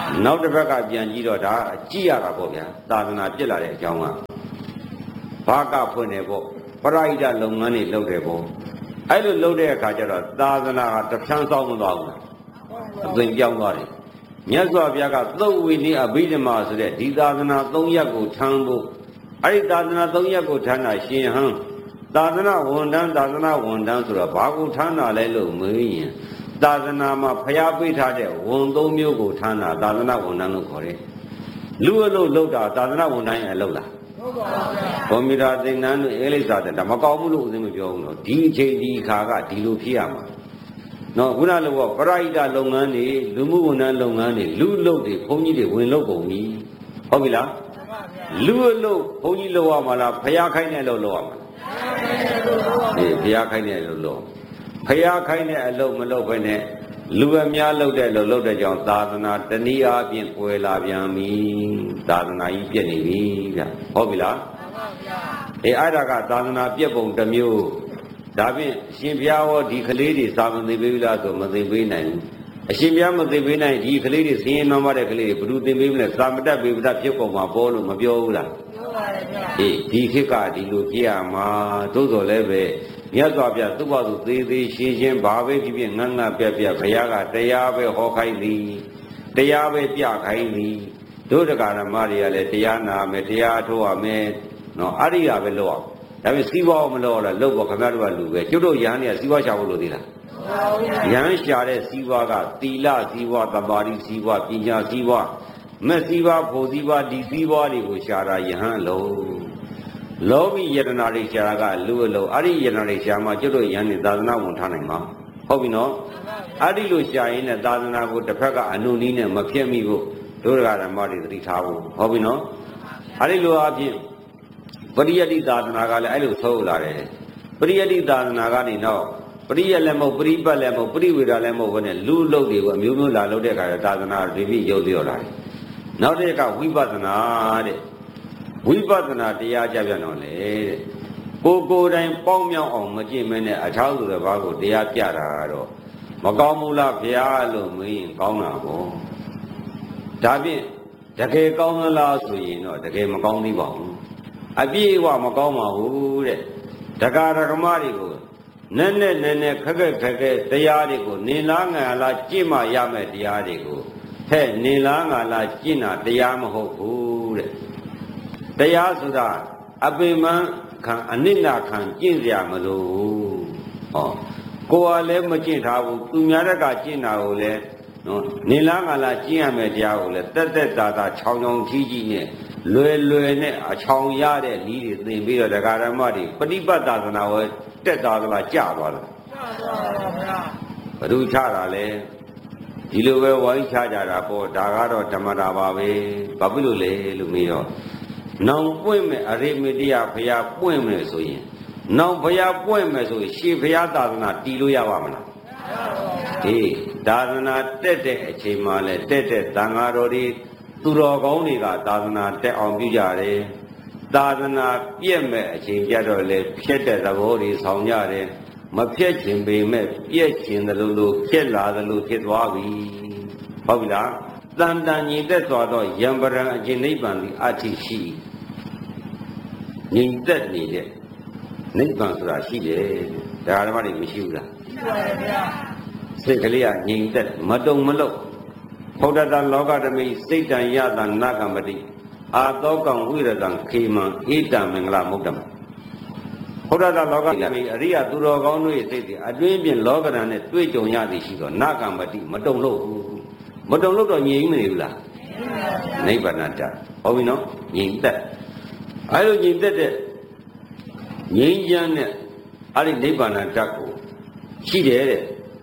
နောက်တစ်ဘက်ကပြန်ကြည့်တော့ဒါကြည့်ရတာပေါ့ဗျာသာသနာပြစ်လာတဲ့အကြောင်းကဘာကဖွင့်နေပေါ့ပရိဒလုပ်ငန်းတွေလုပ်တယ်ပေါ့အဲ့လိုလုပ်တဲ့အခါကျတော့သာသနာကတဖြန်းဆောင်မသွားဘူးအသွင်ပြောင်းသွားတယ်မြတ်စွာဘုရားကသုတ်ဝိနည်းအဘိဓမ္မာဆိုတဲ့ဒီသာသနာ၃ရပ်ကိုထမ်းဖို့အဲ့ဒီသာသနာ၃ရပ်ကိုထမ်းတာရှင်ဟန်သာသနာဝန်ထမ်းဆိုတော့ဘာကိုထမ်းတာလဲလို့မေးရင်သာသနာမှာဖျားပေးထားတဲ့ဝန်၃မျိုးကိုထမ်းတာသာသနာဝန်ထမ်းလို့ခေါ်တယ်လူအလုပ်လုပ်တာသာသနာဝန်ထမ်းရဲ့အလုပ်လားဟုတ်ပါဘူးဗျာကွန်ပျူတာသင်တန်းတို့အင်္ဂလိပ်စာသင်တန်းမကောင်းဘူးလို့ဦးဇင်းမပြောဘူးနော်ဒီအချိန်ဒီခါကဒီလိုဖြစ်ရမှာနော်ခုနလိုကပရိဒလုပ်ငန်းတွေလူမှုဝန်ထမ်းလုပ်ငန်းတွေလူလုပ်တွေဘုန်းကြီးတွေဝင်လုပ်ကုန်ပြီဟုတ်ပြီလားလူအလုပ်ဘုန်းကြီးလုပ်ရမှာလားဖျားခိုင်းတဲ့လုပ်ရမှာလားဖျားခိုင်းတဲ့လုပ်ဖျားခိုင်းတဲ့အလုပ်မလုပ်ဘဲနဲ့လူအများလုပ်တဲ့လုပ်တဲ့ကြောင့်သာသနာတနည်းအားဖြင့်ကွယ်လာပြန်ပြီသာသနာကြီးပြည့်နေပြီဗျဟုတ်ပြီလားအဲ့ဒါကသာသနာပြည့်ပုံတစ်မျိုးဒါဖြင့်အရှင်ဘုရားဟောဒီကလေးတွေစာမသိပေးဘူးလားဆိုမသိပေးနိုင်ဘူးအရှင်ဘုရားမသိပေးနိုင်ဒီကလေးတွေစင်းရင်နှောင်းတဲ့ကလေးတွေဘယ်သူသိပေးမလဲစာမတတ်ပေးဘူးဖြစ်ပုံမှာပေါ်လို့မပြောဘူးလားပြောပါတယ်ဗျာဒီခေတ်ကဒီလိုကြည့်ရမှာသို့တော်လည်းပဲမြတ်စွာဘုရားသူ့ဘာသူသေးသေးရှင်းရှင်းဘာပဲဖြစ်ဖြစ်ငန်းငန်းပြက်ပြက်ဘုရားကတရားပဲဟောခိုင်းသည်တရားပဲပြခိုင်းသည်တို့တရားဓမ္မတွေကလည်းတရားနာမယ်တရားထုတ်ရမယ်နော်အရိယာပဲလုပ်အောင်ဒါပေမဲ့စီးပွားမလို့လားလုပ်ဖို့ခင်ဗျားတို့ကလူပဲကျွတ်တို့ရဟန်းတွေကစီးပွားရှာဖို့လို့သေးလားရဟန်းရှာတဲ့စီးပွားကသီလစီးပွားသမာဓိစီးပွားပညာစီးပွားမက်စီးပွားဖို့စီးပွားဒီစီးပွားတွေကိုရှာတာယဟန်လုံးလောဘီယတနာတွေရှာတာကလူအလုံးအဲ့ဒီယတနာတွေရှာမှကျွတ်တို့ရဟန်းတွေသာသနာဝန်ထားနိုင်မှာဟုတ်ပြီနော်အဲ့ဒီလိုရှာရင်လည်းသာသနာကိုတစ်ဖက်ကအနုနည်းနဲ့မဖြစ်မိဖို့တို့ဓမ္မတွေသတိထားဖို့ဟုတ်ပြီနော်အဲ့ဒီလိုအပြင်ပရိယတိသာသနာကလည်းအဲ့လိုဆုံးလာတယ်ပရိယတိသာသနာကနေတော့ပရိယလည်းမဟုတ်ပရိပတ်လည်းမဟုတ်ပရိဝေဒလည်းမဟုတ်ဘဲနဲ့လူလုတ်တွေကအမျိုးမျိုးလာလုတ်တဲ့အခါသာသနာတွေပြီးရုပ်ပြောလာတယ်နောက်တစ်ခါဝိပဿနာတဲ့ဝိပဿနာတရားကြပြန်တော့လေတဲ့ကိုယ်တိုင်ပေါင်းမြောက်အောင်မကြည့်မနဲ့အထောက်ဆိုတဲ့ဘာကိုတရားပြတာတော့မကောင်းဘူးလားဘုရားလို့မေးရင်ကောင်းတာပေါ့ဒါဖြင့်တကယ်ကောင်းသလားဆိုရင်တော့တကယ်မကောင်းသေးပါဘူးအပြည့်အဝမကောင်းပါဘူးတဲ့တရားဓမ္မတွေကိုနည်းနည်းခက်ခက်တရားတွေကိုနေလားငါလားကြည့်မှရမယ်တရားတွေကိုဟဲ့နေလားငါလားကျင့်တာတရားမဟုတ်ဘူးတဲ့တရားဆိုတာအပင်မခံအနိဋ္ဌခံကျင့်ကြမလို့ဟောကိုယ်ကလည်းမကျင့်ထားဘူးသူများတက်ကကျင့်တာကိုလည်းနော်နေလားငါလားကျင့်ရမယ်တရားကိုလည်းတက်တာချောင်းကြီးနဲ့လွယ်နဲ့အချောင်ရတဲ့ဤတွေသင်ပြီးတော့တရားဓမ္မတွေပฏิပတ်သာသနာဝဲတက်တာကလားကြသွားတယ်ကြသွားပါဗျာဘယ်သူချတာလဲဒီလိုပဲဝိုင်းချကြတာပေါ့ဒါကတော့ဓမ္မတာပါပဲဘာဖြစ်လို့လဲလို့မေးတော့နောင်ပွင့်မဲ့အရိမတိယဘုရားပွင့်မယ်ဆိုရင်နောင်ဘုရားပွင့်မယ်ဆိုရင်ရှေးဘုရားသာသနာတည်လို့ရပါမလားအေးသာသနာတက်တဲ့အချိန်မှလည်းတက်သံဃာတော်တွေသူတော်ကောင်းတွေကသာသနာတက်အောင်ပြုကြတယ်သာသနာပြည့်မဲ့အချိန်ကြတော့လေဖြစ်တဲ့သဘောတွေဆောင်ကြတယ်မဖြစ်ခြင်းပေမဲ့ပြည့်ခြင်းသလိုလိုဖြစ်လာသလိုဖြစ်သွားပြီဟုတ်ပြီလားတန်တန်ညီသက်စွာသောယံပရံအကျင့်နိဗ္ဗာန်ဒီအထိရှိညီသက်နေတဲ့နိဗ္ဗာန်ဆိုတာရှိတယ်ဒါဓမ္မတွေမရှိဘူးလားရှိပါတယ်ဗျာစိတ်ကလေးကညီသက်မတုံမလို့ဘုဒ္ဓတလောကဓမိစိတ်တံယတံနာကမတိအာသောကံဝိရတံခေမံဣတံမင်္ဂလမုဒ္ဓမဘုဒ္ဓတလောကဓမိအရိယသူတော်ကောင်းတို့ရဲ့စိတ်တွေအတွင်းပြင်လောကဓာတ်နဲ့တွေ့ကြုံရသည်ရှိတော့နာကမတိမတုံလို့မတုံလို့တော့ငြိမ်မနေဘူးလားနိဗ္ဗာန်တဟုတ်ပြီနော်ငြိမ်သက်အဲလိုငြိမ်သက်တဲ့ငြိမ်းချမ်းတဲ့အဲ့ဒီနိဗ္ဗာန်တကိုရှိတယ်တဲ့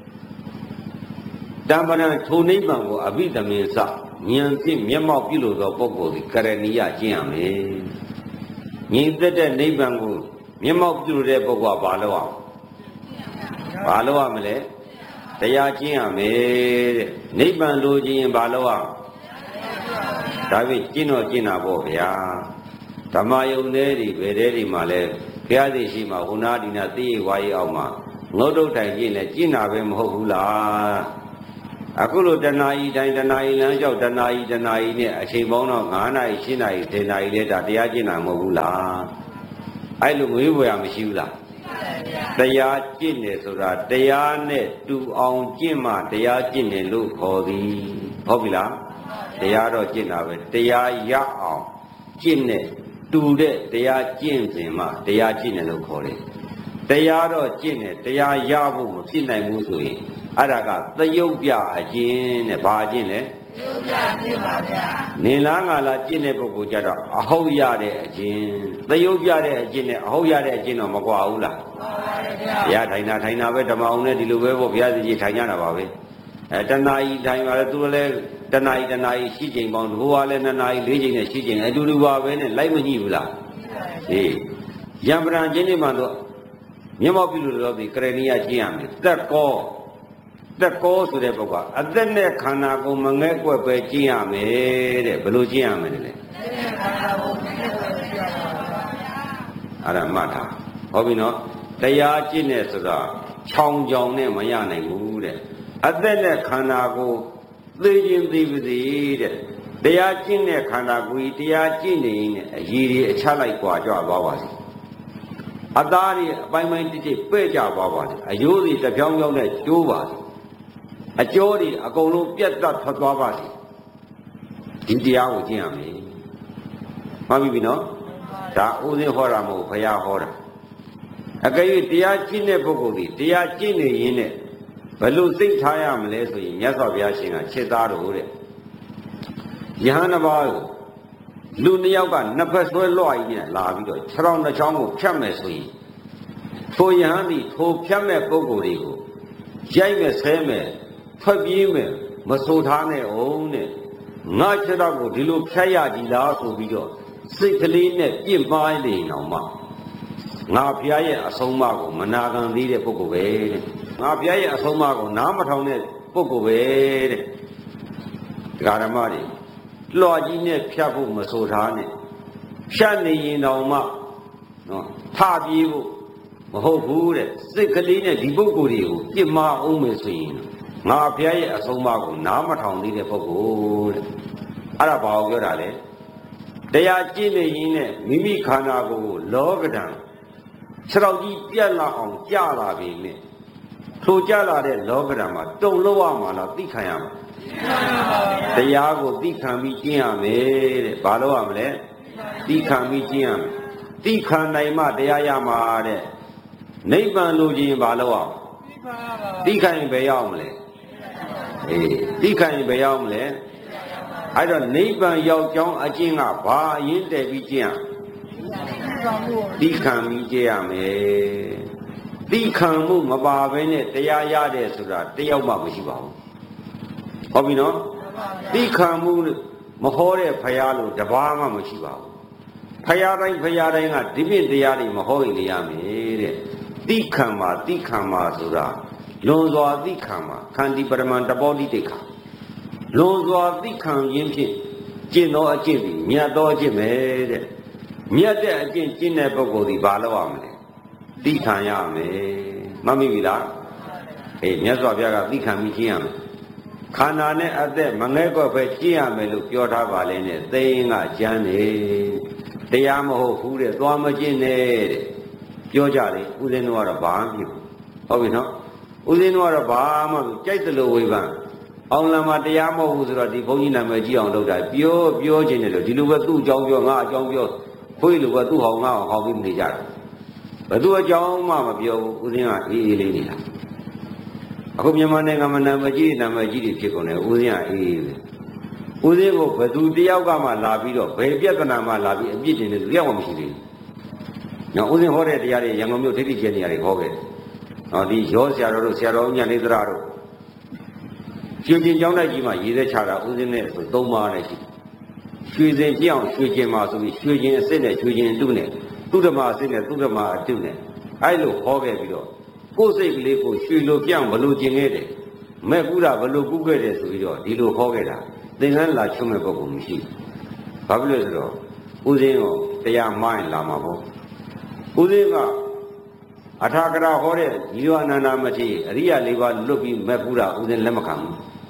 တမ္ပရံထိုနိဗ္ဗာန်ကိုအဘိဓမ္မေစဉာဏ်ဖြင့်မျက်မှောက်ပြုလို့သောပုဂ္ဂိုလ်သည်ကရဏီယကျင့်ရမယ်ငြိမ်သက်တဲ့နိဗ္ဗာန်ကိုမျက်မှောက်ပြုလို့တဲ့ပုဂ္ဂိုလ်ကဘာလုပ်အောင်ဘာလုပ်ရမလဲတရားကျင့်ရမယ်တဲ့နိဗ္ဗာန်လိုချင်ရင်ဘာလုပ်အောင်ဒါဖြင့်ကျင့်တော့ကျင့်တာပေါ့ဗျာဓမ္မယုံတဲ့တွေဘယ်တဲ့တွေမှာလဲဘုရားသိရှိမှာဟိုနာဒီနာသိရဝါရီအောင်မှာငုတ်တုတ်တိုင်ကျင့်လဲကျင့်တာပဲမဟုတ်ဘူးလားအခုလိုတဏှာကြီးတိုင်းတဏှာကြီးလမ်းကြောက်တဏှာကြီးနဲ့အချိန်ပေါင်းတော့9နာရီ10နာရီ10နာရီလဲဒါတရားကျင့်တာမဟုတ်ဘူးလားအဲ့လိုငွေဘွယ်မရှိဘူးလားတရားကျင့်တယ်ဆိုတာတရားနဲ့တူအောင်ကျင့်မှတရားကျင့်တယ်လို့ခေါ်သည်ဟုတ်ပြီလားတရားတော့ကျင့်တာပဲတရားရအောင်ကျင့်တဲ့တူတဲ့တရားကျင့်စဉ်မှတရားကျင့်တယ်လို့ခေါ်တယ်တရားတော့ကျင့်တယ်တရားရဖို့မဖြစ်နိုင်ဘူးဆိုရင်အဲ့ဒါကသရုပ်ပြအကျင့်နဲ့ဘာအကျင့်လဲသရုပ်ပြကျင့်ပါဗျာနင်လားငါလားကျင့်တဲ့ပုဂ္ဂိုလ်ကြတော့အဟုတ်ရတဲ့အကျင့်သရုပ်ပြတဲ့အကျင့်နဲ့အဟုတ်ရတဲ့အကျင့်တော့မကွာဘူးလားမှန်ပါဗျာဘုရားထိုင်တာပဲဓမ္မအောင်နဲ့ဒီလိုပဲပေါ့ဘုရားစီကြီးထိုင်ကြတာပါပဲတဏှာကြီးထိုင်ပါလေသူလည်းတဏှာကြီးရှိချိန်ပေါင်းဘိုးကလည်း2နာရီ4ချိန်နဲ့ရှိချိန်အတူတူပါပဲနဲ့လိုက်မညှိဘူးလားဟေးယံပရံချင်းနေမှတော့မျက်မှောက်ပြုလို့တော့ဒီကရဏီယကျင့်ရမယ်တက်ကောဆိုတဲ့ပုဂ္ဂိုလ်အသက်နဲ့ခန္ဓာကိုယ်မငဲ့ကွက်ပဲကျင့်ရမယ်တဲ့ဘယ်လိုကျင့်ရမလဲအဲ့ဒါမှတ်ထားဟုတ်ပြီနော်တရားကျင့်နေဆိုတာချောင်ချောင်နဲ့မရနိုင်ဘူးတဲ့အသက်နဲ့ခန္ဓာကိုယ်သိခြင်းသိပါစေတဲ့တရားကျင့်တဲ့ခန္ဓာကိုယ်တရားကျင့်နေရင်အရည်တွေအချလိုက်กว่าကြွသွားပါစေအသားတွေအပိုင်းပိုင်းတိတိပဲ့ကြသွားပါစေအယိုးတွေတစ်ဖြောင်းဖြောင်းနဲ့ကျိုးပါစေအကျော်တွေအကုန်လုံးပြတ်တက်ထွက်သွားပါစေဒီတရားကိုကျင့်ရမယ်မှန်ပြီနော်ဒါဦးဇင်းဟောတာမဟုတ်ဘုရားဟောတာအကယ်၍တရားကျင့်တဲ့ပုဂ္ဂိုလ်ဒီတရားကျင့်နေရင်းနဲ့ဘယ်လိုသိထားရမလဲဆိုရင်မြတ်စွာဘုရားရှင်ကခြေသားတော်တဲ့ယဟန်တစ်ပါးကိုလူနှစ်ယောက်ကနှစ်ဖက်ဆွဲလွှတ်ရင်းနဲ့လာပြီးတော့ခြေထောက်နှစ်ချောင်းကိုဖြတ်မယ်ဆိုရင်ထိုယဟန်ဒီထိုဖြတ်မဲ့ပုဂ္ဂိုလ်တွေကိုရိုက်မဲ့ဆဲမဲ့ထွက်ပြေးမယ်မဆိုထားနဲ့အောင်တဲ့ငါခြေထောက်ကိုဒီလိုဖြတ်ရကြည်လားဆိုပြီးတော့စိတ်ကလေးနဲ့ပြင့်ပါးနေအောင်မှငါဘုရားရဲ့အဆုံးအမကိုမနာခံသေးတဲ့ပုဂ္ဂိုလ်ပဲတဲ့ငါဘုရားရဲ့အဆုံးအမကိုနားမထောင်တဲ့ပုဂ္ဂိုလ်ပဲတဲ့ဓမ္မတွေလွှတ်ကြီးနဲ့ဖြတ်ဖို့မဆိုထားနဲ့ဖြတ်နေရင်တောင်မှနော်ထပြေးဖို့မဟုတ်ဘူးတဲ့စိတ်ကလေးနဲ့ဒီပုဂ္ဂိုလ်တွေကိုပြစ်မှားအောင်မယ်ဆိုရင်ငါဘုရားရဲ့အဆုံးအမကိုနားမထောင်သေးတဲ့ပုဂ္ဂိုလ်တဲ့အဲ့ဒါဘာကိုပြောတာလဲတရားကျင့်နေရင်နဲ့မိမိခန္ဓာကိုယ်လောကဓာတ်ခြေတော်ကြီးပြက်လာအောင်ကြလာပြီနဲ့ထိုကြလာတဲ့လောကဓာတ်မှာတုံလို့ရမှာလားသိခံရမှာတရားကိုသိခံပြီးကျင့်ရမယ်တဲ့ဘာလို့ရမလဲသိခံပြီးကျင့်ရမယ်သိခံနိုင်မှတရားရမှာတဲ့နိဗ္ဗာန်လိုချင်ဘာလို့ရသိခံရင်ဘယ်ရောက်မလဲအေးသိခံရင်ဘယ်ရောက်မလဲအဲ့တော့နိဗ္ဗာန်ရောက်ကြောင်းအကျင့်ကဘာအရင်တည်ပြီးကျင့်ရသိခံပြီးကျင့်ရမယ်သိခံမှုမပါဘဲနဲ့တရားရတယ်ဆိုတာတယောက်မှမရှိပါဘူးဟုတ်ပြီနော်သိခံမှုမဟောတဲ့ဖရာလို့တပါးမှမရှိပါဘူးဖရာတိုင်းကဒီပြင့်တရားတွေမဟောရင်ရမယ်တဲ့သိခံပါဆိုတာလွန်စွာသိခံပါခန္တီပရမန်တပောတိတိခါလွန်စွာသိခံခြင်းဖြင့်ကျင့်သောအကျင့်ပြီးမြတ်သောအကျင့်ပဲတဲ့မြတ်တဲ့အကျင့်ကျင့်တဲ့ပုဂ္ဂိုလ်ဒီဘာလို့ရမလဲသိခံရမယ်မှတ်မိပြီလားအေးမြတ်စွာဘုရားကသိခံပြီးကျင့်ရမယ်ခန္ဓာနဲ့အသက်မငဲ့ကွက်ပဲကျင့်ရမယ်လို့ပြောထားပါလေနဲ့သိရင်ကကျမ်းနေတရားမဟုတ်ဘူးတဲ့သွားမကျင့်နဲ့တဲ့ပြောကြလေဦးဇင်းတို့ကတော့ဘာမှမဖြစ်ဘူးဟုတ်ပြီနော်ဦးဇင်းတို့ကတော့ဘာမှကြိုက်တယ်လို့ဝေဖန်အောင်လံမှာတရားမဟုတ်ဘူးဆိုတော့ဒီဘုန်းကြီးနာမည်ကြီးအောင်လုပ်တာပြောခြင်းတယ်လို့ဒီလိုပဲသူ့အကြောင်းပြောငါအကြောင်းပြောခွေးလိုပဲသူ့ဟောင်းငါဟောင်းပြီးနေကြတယ်ဘယ်သူအကြောင်းမှမပြောဘူးဦးဇင်းကအေးအေးလေးနေတာအခုမြန်မာနိုင်ငံမှာနာမည်ကြီးတွေဖြစ်ကုန်တယ်ဦးဇင်းကအေးအေးပဲဦးဇင်းကိုဘယ်သူတယောက်ကမှလာပြီးတော့ဘယ်ပြဿနာမှလာပြီးအပြစ်တင်တယ်သူတယောက်မှမရှိသေးဘူး။နောက်ဦးဇင်းဟောတဲ့တရားတွေရန်ကုန်မြို့ဒိဋ္ဌိကျင့်နေရာတွေဟောခဲ့တယ်။နောက်ဒီရောဆရာတော်တို့ဆရာတော်ညနေသရတို့ရွှေကျင်ကျောင်းတိုက်ကြီးမှာရေးသက်ချတာဦးဇင်းနဲ့ဆို3ပါးနဲ့ရှိရွှေစင်ပြောင်းရွှေကျင်မှာဆိုပြီးရွှေကျင်အစ်စ်နဲ့ရွှေကျင်အတုနဲ့သုဓမ္မာအစ်စ်နဲ့သုဓမ္မာအတုနဲ့အဲ့လိုဟောခဲ့ပြီးတော့ကိုယ်စိတ်ကလေးကိုရွှေလိုပြောင်းဘလို့ကျင်ခဲ့တယ်မဲ့ကူတာဘလို့ကူခဲ့တယ်ဆိုပြီးတော့ဒီလိုဟောခဲ့တာသင်္ကန်းလာချုံမဲ့ပုဂ္ဂိုလ်မရှိဘူးဘာဖြစ်လို့ဆိုတော့ဦးဇင်းကိုတရားမှားရင်လာမှာပေါ့ဦးဇင်းကအထာကရာဟောတဲ့ညီဝအနန္ဒမထေရအရိယ၄ပါးလွတ်ပြီးမဲ့ကူတာဦးဇင်းလက်မခံဘူး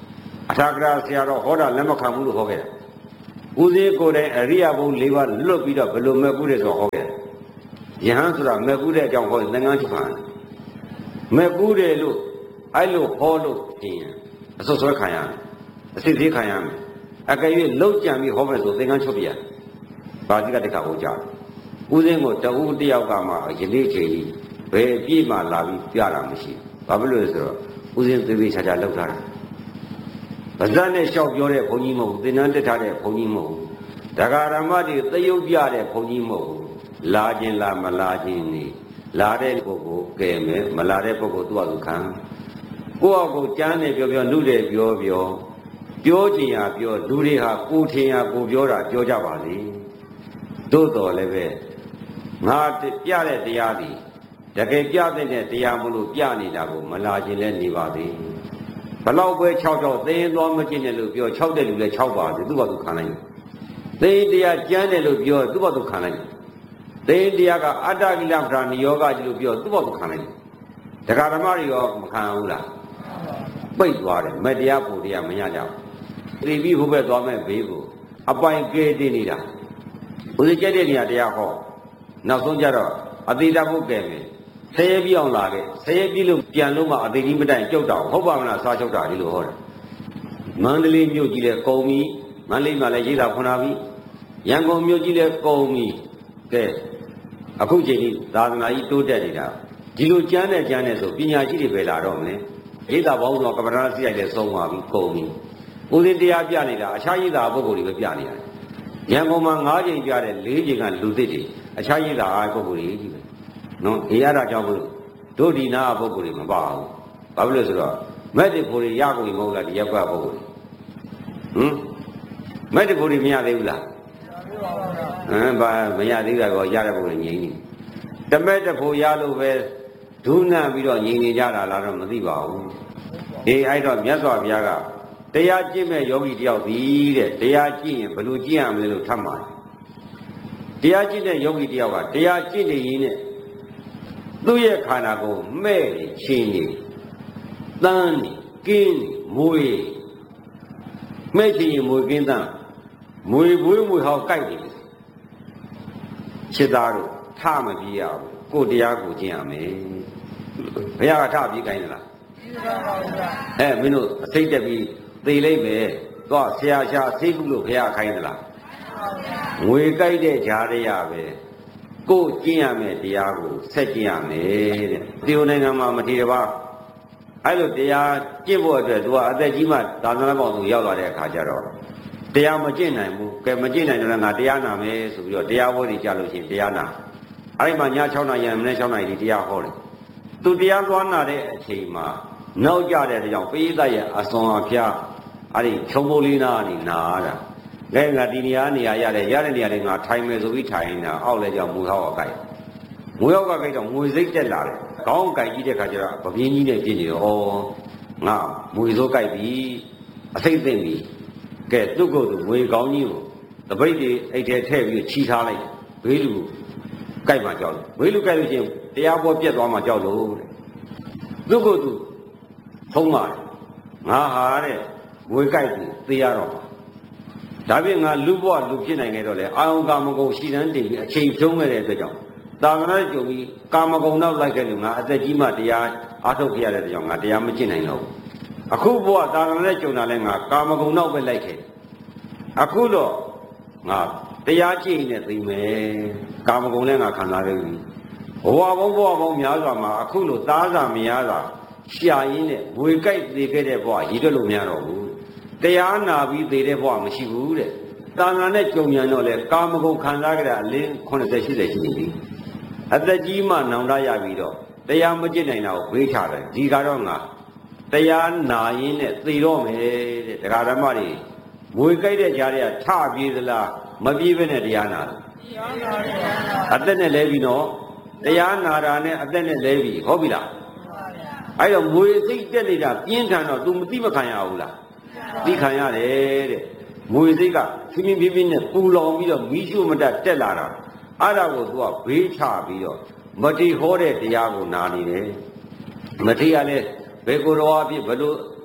အထာဂရဆရာတော်ဟောတာလက်မခံဘူးလို့ဟောခဲ့တာဦးဇင်းကိုယ်တိုင်အရိယဘုံ၄ပါးလွတ်ပြီးတော့ဘယ်လိုမဲ့ကူးတယ်ဆိုဟောခဲ့ယဟန်ဆိုတာမဲ့ကူးတဲ့အကြောင်းဟောသင်္ကန်းချုပ်ပါမဲ့ကူးတယ်လို့အဲ့လိုဟောလို့ပြင်အစွတ်ဆွဲခံရမယ်အစစ်သေးခံရမယ်အကယ်၍လောက်ကြံပြီးဟောမယ်ဆိုသင်္ကန်းချုပ်ပြရဘာတိကတခါဟောကြဦးဇင်းကိုတဦးတယောက်ကမှယနေ့ချိန်ကြီးဘယ်ပြည့်မှလာပြီးပြတာမရှိဘာဖြစ်လို့လဲဆိုတော့ဦးဇင်းသေးသေးချာချာလောက်ထားတာဗဇတ်နဲ့လျှောက်ပြောတဲ့ဘုန်းကြီးမဟုတ်ဘူးသင်္นานတက်ထားတဲ့ဘုန်းကြီးမဟုတ်ဘူးဒကာရမတွေသရုပ်ပြတဲ့ဘုန်းကြီးမဟုတ်ဘူးလာခြင်းလားမလာခြင်းနေလာတဲ့ပုဂ္ဂိုလ်ကဲမယ်မလာတဲ့ပုဂ္ဂိုလ်သူ့အကူခံကိုယ့်အကူကျမ်းနဲ့ပြောနှုတ်တယ်ပြောချင်ရပြောလူတွေဟာကိုထင်ရကိုပြောတာပြောကြပါလေသို့တော်လည်းပဲငါပြတဲ့တရားသည်တကယ်ပြတဲ့တရားမလို့ပြနေတာကိုမလာခြင်းလည်းနေပါသေးဘလောက်ပဲ6သိရင်သွားမကျင့်တယ်လို့ပြော6တဲ့လူလည်း6ပါသေးသူ့ဘာသူခံလိုက်သိတရားကျမ်းတယ်လို့ပြောသူ့ဘာသူခံလိုက်သိတရားကအတ္တကိလပ္ပဒါနိယောဂကြီးလို့ပြောသူ့ဘာသူခံလိုက်ဒကာဓမ္မတွေရောမခံဘူးလားပိတ်သွားတယ်မတရားဖို့တရားမရကြဘူးသိပြီးဟိုဘက်သွားမဲ့ဘေးကိုအပိုင်ကဲတည်နေတာဘုရားကျက်တဲ့နေရာတရားဟောနောက်ဆုံးကြတော့အတိတဖို့ကဲမယ်ဆဲပြအောင်လာခဲ့ဆဲပြလို့ပြန်လို့မှအတိကြီးမတိုင်ကြောက်တော့ဟုတ်ပါမလားစားချုပ်တာဒီလိုဟောတယ်မန္တလေးမြို့ကြီးလည်းကုံပြီမန္တလေးမှာလည်းရေးတာခွန်လာပြီရန်ကုန်မြို့ကြီးလည်းကုံပြီကဲအခုချိန်ကြီးသာသနာကြီးတိုးတက်နေတာဒီလိုကျမ်းနဲ့ဆိုပညာရှိတွေပဲလာတော့မလဲရေးတာဘောင်းတော့ကမ္ဘာသားစိရိုက်လည်းဆုံးသွားပြီကုံပြီဦးဇင်းတရားပြနေတာအခြားရေးတာပုဂ္ဂိုလ်တွေပဲပြနေရတယ်ရန်ကုန်မှာ9ချိန်ပြတဲ့4ချိန်ကလူသစ်တွေအခြားရေးတာပုဂ္ဂိုလ်တွေကြီးပဲနော်ဒီရတာကြောင့်မလို့တို့ဒီနာပုဂ္ဂိုလ်တွေမပါဘူးဘာဖြစ်လို့ဆိုတော့မက်တဖို့တွေရကုန်မဟုတ်လားဒီရက်ကပုဂ္ဂိုလ်တွေမက်တဖို့တွေမရသေးဘူးလားဘာမရသေးတာကောရတဲ့ပုဂ္ဂိုလ်ငြိမ်းနေတမက်တဖို့ရလို့ပဲဒုနံပြီးတော့ငြိမ်းနေကြတာလားတော့မသိပါဘူးအဲ့တော့မြတ်စွာဘုရားကတရားကျင့်မဲ့ယောဂီတယောက်သည်တဲ့တရားကျင့်ရင်ဘယ်လိုကျင့်ရမလဲလို့ထပ်မှာတရားကျင့်တဲ့ယောဂီတယောက်ကတရားကျင့်နေရင်းနဲ့သူ့ရဲ့ခန္ဓာကိုယ်မဲ့နေချင်းနေတန်းနေကင်းနေမွေမဲ့ချင်းရင်မွေကင်းတန်းမွေဘွေးမွေဟောက်ကြိုက်နေခြေသားတို့ထမပြေးရဘူးကိုယ်တရားကိုကျင့်ရမယ်ဘုရားကထပြေးခိုင်းတယ်လားမင်းတို့အစိတ်တက်ပြီးသေလိုက်ပဲတော့ဆရာရှာသိဘူးလို့ဘုရားခိုင်းတယ်လားငွေကြိုက်တဲ့ဂျားရရပဲကိုယ်ကျင့်ရမယ်တရားကိုဆက်ကျင့်ရမယ်တဲ့ဒီနိုင်ငံမှာမထေရပါအဲ့လိုတရားကျင့်ဖို့အတွက်သူကအသက်ကြီးမှသာသနာ့ဘောင်သူရောက်လာတဲ့အခါကျတော့တရားမကျင့်နိုင်ဘူးကဲမကျင့်နိုင်တော့ငါတရားနာမယ်ဆိုပြီးတော့တရားဝဲတွေကြားလို့ရှိရင်တရားနာအဲ့ဒီမှာည6နာရီမနေ့6နာရီဒီတရားဟောတယ်သူတရားသွားနာတဲ့အချိန်မှာနောက်ကြတဲ့ကြောင့်ပိဋကရဲ့အစွန်အဖျားအဲ့ဒီချုံမိုးလေးနာနေနာတာငါဒီနေရာရတဲ့နေရာလေးငါထိုင်မယ်ဆိုပြီးထိုင်နေတာအောက်လဲကြောင့်မူဟောက်အကိုက်မူဟောက်ကကြိုက်တော့ငွေစိတ်တက်လာတယ်ခေါင်းကြိုက်ကြီးတဲ့ခါကျတော့ပပြင်းကြီးနဲ့ပြင်းနေတော့ငါမွေစိုးကြိုက်ပြီအစိတ်သိမ့်ပြီကဲသူ့ကိုယ်သူငွေကောင်းကြီးကိုတပိတ်တွေအိတ်ထဲထည့်ပြီးချီထားလိုက်ဘေးလူကြိုက်မှကြောက်လို့ဘေးလူကြိုက်လို့ချင်းတရားပေါ်ပြက်သွားမှကြောက်လို့သူ့ကိုယ်သူထုံးပါတယ်ငါဟာတဲ့ငွေကြိုက်ပြီးသိရတော့ဒါပြင်ငါလူဘဝလူဖြစ်နိုင်ခဲ့တော့လေအာယုံကာမဂုဏ်ရှိတန်းတင်ပြီးအချိန်ဖြုံးခဲ့တဲ့အတွက်ကြောင့်သာသနာ့ကြုံပြီးကာမဂုဏ်နောက်လိုက်ခဲ့လို့ငါအသက်ကြီးမှတရားအားထုတ်ခဲ့ရတဲ့အတွက်ကြောင့်ငါတရားမကျင့်နိုင်တော့ဘူးအခုဘဝသာသနာ့ကြုံတာလဲငါကာမဂုဏ်နောက်ပဲလိုက်ခဲ့အခုတော့ငါတရားကျင့်နေသိမယ်ကာမဂုဏ်လည်းငါခံစားရပြီဘဝပေါင်းများစွာမှာအခုလိုသားစာမရတာရှာရင်းနဲ့ငွေကြိုက်သေးခဲ့တဲ့ဘဝရည်တွက်လို့မရတော့ဘူးတရားနာပြီးသေးတဲ့ဘဝမရှိဘူးတဲ့သာသနာနဲ့ကြုံမြန်တော့လေကာမဂုဏ်ခံစားကြတာအလင်း80 80ရှိနေပြီအသက်ကြီးမှနောင်တရပြီးတော့တရားမကျင့်နိုင်တာကိုဘေးချတယ်ဒီကတော့ငါတရားနာရင်းနဲ့သေတော့မယ်တဲ့တရားဓမ္မတွေငွေကြိုက်တဲ့ကြားတွေကထပြေးသလားမပြေးဘဲနဲ့တရားနာတယ်အသက်နဲ့လဲပြီးတော့တရားနာတာနဲ့အသက်နဲ့လဲပြီးဟုတ်ပြီလားအဲ့တော့ငွေစိတ်တက်နေတာပြင်းထန်တော့ तू မသိမခံရဘူးလားသိခံရတယ်တဲ့ငွေစိတ်ကဖြင်းဖြင်းနဲ့ပူလောင်ပြီးတော့မီးရှို့မတတ်တက်လာတာအဲ့ဒါကို तू ကဘေးချပြီးတော့မတိဟောတဲ့တရားကိုနာနေတယ်မတိရလဲဘယ်ကိုယ်တော်အဖြစ်ဘယ်လို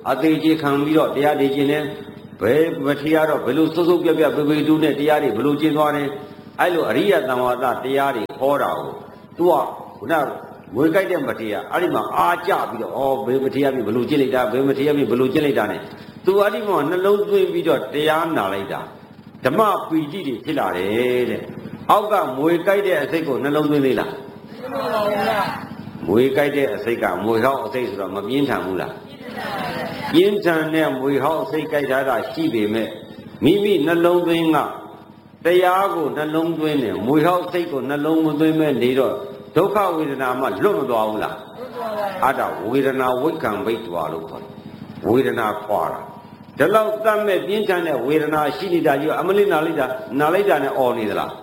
အသေးကြီးခံပြီးတော့တရားတွေကျင့်တယ်ဘယ်မထီရတော့ဘယ်လိုစုပ်စုပ်ပြပြပေပေတူးနဲ့တရားတွေဘယ်လိုကျင့်သွားတယ်အဲ့လိုအရိယသံဝါဒတရားတွေဟောတာကို तू ကခုနငွေကြိုက်တဲ့မထီရအဲ့ဒီမှာအားကြပြီးတော့ဘယ်မထီရပြီဘယ်လိုကျင့်လိုက်တာဘယ်မထီရပြီဘယ်လိုကျင့်လိုက်တာ ਨੇ तू အဲ့ဒီမှာနှလုံးသွင်းပြီးတော့တရားနာလိုက်တာဓမ္မပီတိတွေဖြစ်လာတယ်တဲ့အောက်ကငွေကြိုက်တဲ့အစိတ်ကိုနှလုံးသွင်းသေးလားမွေကြိုက်တဲ့အစိတ်ကမွေဟောက်အစိတ်ဆိုတော့မပြင်းထန်ဘူးလားပြင်းထန်တဲ့မွေဟောက်အစိတ်ကြိုက်တာရှိပေမဲ့မိမိနှလုံးသွင်းကတရားကိုနှလုံးသွင်းတယ်မွေဟောက်စိတ်ကိုနှလုံးမသွင်းမဲ့နေတော့ဒုက္ခဝေဒနာမှလွတ်မသွားဘူးလားအဲ့ဒါဝေဒနာဝိခံဘိတ်သွားလို့ခေါ်တယ်ဝေဒနာခွာတာဒီလောက်တတ်မဲ့ပြင်းထန်တဲ့ဝေဒနာရှိနေတာကြီးအမလေးနာလိုက်တာနဲ့អော်နေသလား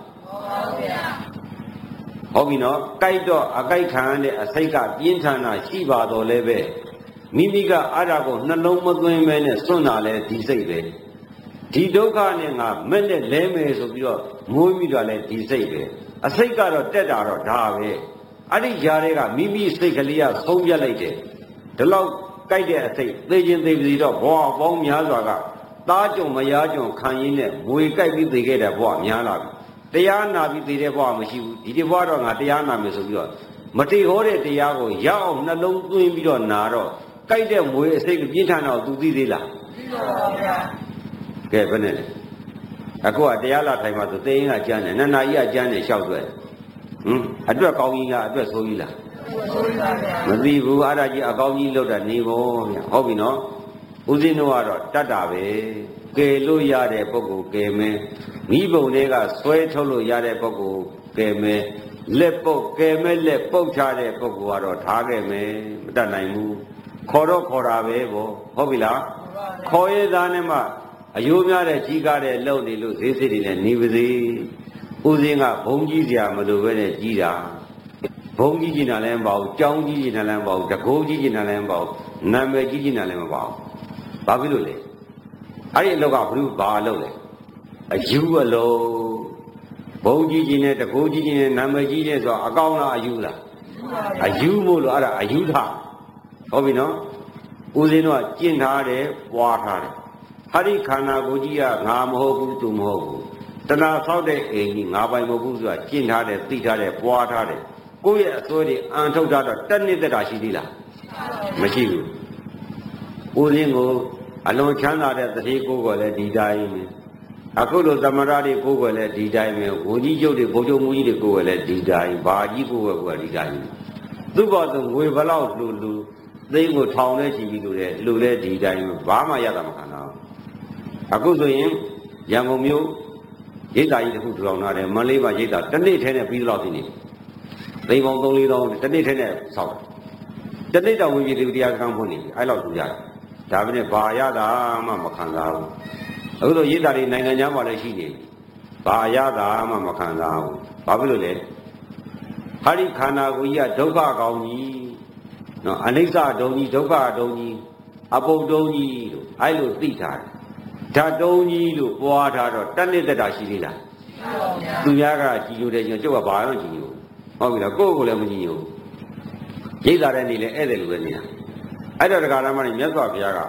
ဟုတ်ပြီနော်ကြိုက်တော့အကြိုက်ခံရတဲ့အစိတ်ကပြင်းထန်တာရှိပါတော့လဲပဲမိမိကအဲ့ဒါကိုနှလုံးမသွင်းမဲနဲ့စွန့်တာလဲဒီစိတ်ပဲဒီဒုက္ခနဲ့ငါမဲ့နဲ့လဲမယ်ဆိုပြီးတော့ငိုးမိတာလဲဒီစိတ်ပဲအစိတ်ကတော့တက်တာတော့ဒါပဲအဲ့ဒီຢာတွေကမိမိစိတ်ကလေးကဆုံးပြတ်လိုက်တယ်ဒီလောက်ကြိုက်တဲ့အစိတ်သိချင်းသိပြီတော့ဘဝပေါင်းများစွာကသားကြုံမယားကြုံခံရင်းနဲ့ငွေကြိုက်ပြီးသိခဲ့တဲ့ဘဝများလာပြီတရားနာပြီးသိတဲ့ဘဝမရှိဘူးဒီဘဝတော့ငါတရားနာမယ်ဆိုပြီးတော့မတိဟောတဲ့တရားကိုရအောင်နှလုံးသွင်းပြီးတော့နာတော့ကြိုက်တဲ့ငွေအစိတ်ပြင်းထန်တော့သူသိသေးလားသိပါပါဗျာကဲဘယ်နဲ့လဲအခုကတရားလာထိုင်မှဆိုသိရင်ကကျမ်းတယ်နန္နာကြီးကကျမ်းတယ်လျှောက်တွေ့အတွက်ကောင်းကြီးကအတွက်ဆိုးကြီးလားဆိုးကြီးပါဗျာမသိဘူးအဲ့ဒါကြီးအကောင်းကြီးလောက်တာနေဖို့ဗျာဟုတ်ပြီနော်ဦးဇင်းတို့ကတော့တတ်တာပဲကယ်လို့ရတဲ့ပုဂ္ဂိုလ်ကယ်မယ်မိဘုံတွေကဆွဲထုတ်လို့ရတဲ့ပုဂ္ဂိုလ်ကယ်မယ်လက်ပုတ်ကယ်မဲ့လက်ပုတ်ချတဲ့ပုဂ္ဂိုလ်ကတော့ထားခဲ့မယ်မတတ်နိုင်ဘူးခေါ်တော့ခေါ်တာပဲဗောဟုတ်ပြီလားခေါ်ရသားနဲ့မှအယိုးများတဲ့ကြီးကားတဲ့လုံနေလို့ဈေးစစ်တွေနဲ့နေပါစေဦးစင်းကဘုံကြီးစရာမလိုပဲနဲ့ကြီးတာဘုံကြီးနေတာလည်းမပေါ့ကြောင်းကြီးနေတာလည်းမပေါ့တကိုးကြီးနေတာလည်းမပေါ့နာမည်ကြီးနေတာလည်းမပေါ့ဘာဖြစ်လို့လဲအဲ့ဒီအလောက်ကဘုရားဘာအလုပ်လဲအယူအလုံးဘုံကြီးနဲ့တကိုးကြီးနဲ့နာမည်ကြီးနဲ့ဆိုအကောင်းလားအယူလားအယူမို့လို့အဲ့ဒါအယူထားဟုတ်ပြီနော်ဦးစင်းတို့ကကျင့်ထားတယ်ပွားထားတယ်ဟာဒီခန္ဓာကိုယ်ကြီးကငါမဟုတ်ဘူးသူမဟုတ်ဘူးတဏှာဆောက်တဲ့အိမ်ကြီးငါပိုင်မဟုတ်ဘူးဆိုတာကျင့်ထားတယ်သိထားတယ်ပွားထားတယ်ကိုယ့်ရဲ့အစွဲတွေအန်ထုတ်ထားတော့တက်နှစ်သက်တာရှိသေးလားမရှိဘူးဦးစင်းကိုအလွန်ချမ်းသာတဲ့သတိကိုယ်ကလည်းဒီတိုင်းပဲအခုလိုသမရတွေကိုယ်ကလည်းဒီတိုင်းပဲဝကြီးကျုပ်တွေဘုံကျုံမူကြီးတွေကိုယ်ကလည်းဒီတိုင်းဘာကြီးကိုယ်ကဒီတိုင်းသူ့ဘောသူငွေဘလောက်လူသိန်းကိုထောင်နဲ့ချီပြီးလူလဲဒီတိုင်းဘာမှရတာမခံတော့အခုဆိုရင်ရန်ကုန်မြို့ရိတ်တာကြီးတစ်ခုထူထောင်ထားတယ်မန္တလေးမှာရိတ်တာတစ်နေ့ထဲနဲ့ပြီးတော့ဒီနေ့သိန်းပေါင်း3-4 တောင်းတစ်နေ့ထဲနဲ့ဆောက်တစ်နေ့တောင်ဝင်ပြည်သူတရားကံဖွင့်နေအဲ့လောက်ထူကြတယ်ဒါပဲနဲ့ဘာရတာမှမခံစားဘူးအခုလိုရိတ်တာတွေနိုင်ငံခြားမှာလည်းရှိနေဘာရတာမှမခံစားဘူးဘာဖြစ်လို့လဲဟာဒီခန္ဓာကိုယ်ကြီးကဒုက္ခကောင်းကြီးနော်အနိစ္စဒုံကြီးဒုက္ခဒုံကြီးအပုပ်ဒုံကြီးလို့အဲ့လိုသိထားတယ်ဓာတ်ဒုံကြီးလို့ပွားထားတော့တဏှိတ္တရှိသေးလားသူများကကြည်လို့တယ်ကျုပ်ကဘာမှကြည်လို့ဟုတ်ပြီလားကိုယ့်ကိုယ်လည်းမကြည်ဘူးရိတ်တာတဲ့နေလဲဧည့်သည်လိုပဲနေတာအဲ့တော့တရားဓမ္မတွေမြတ်စွာဘုရားက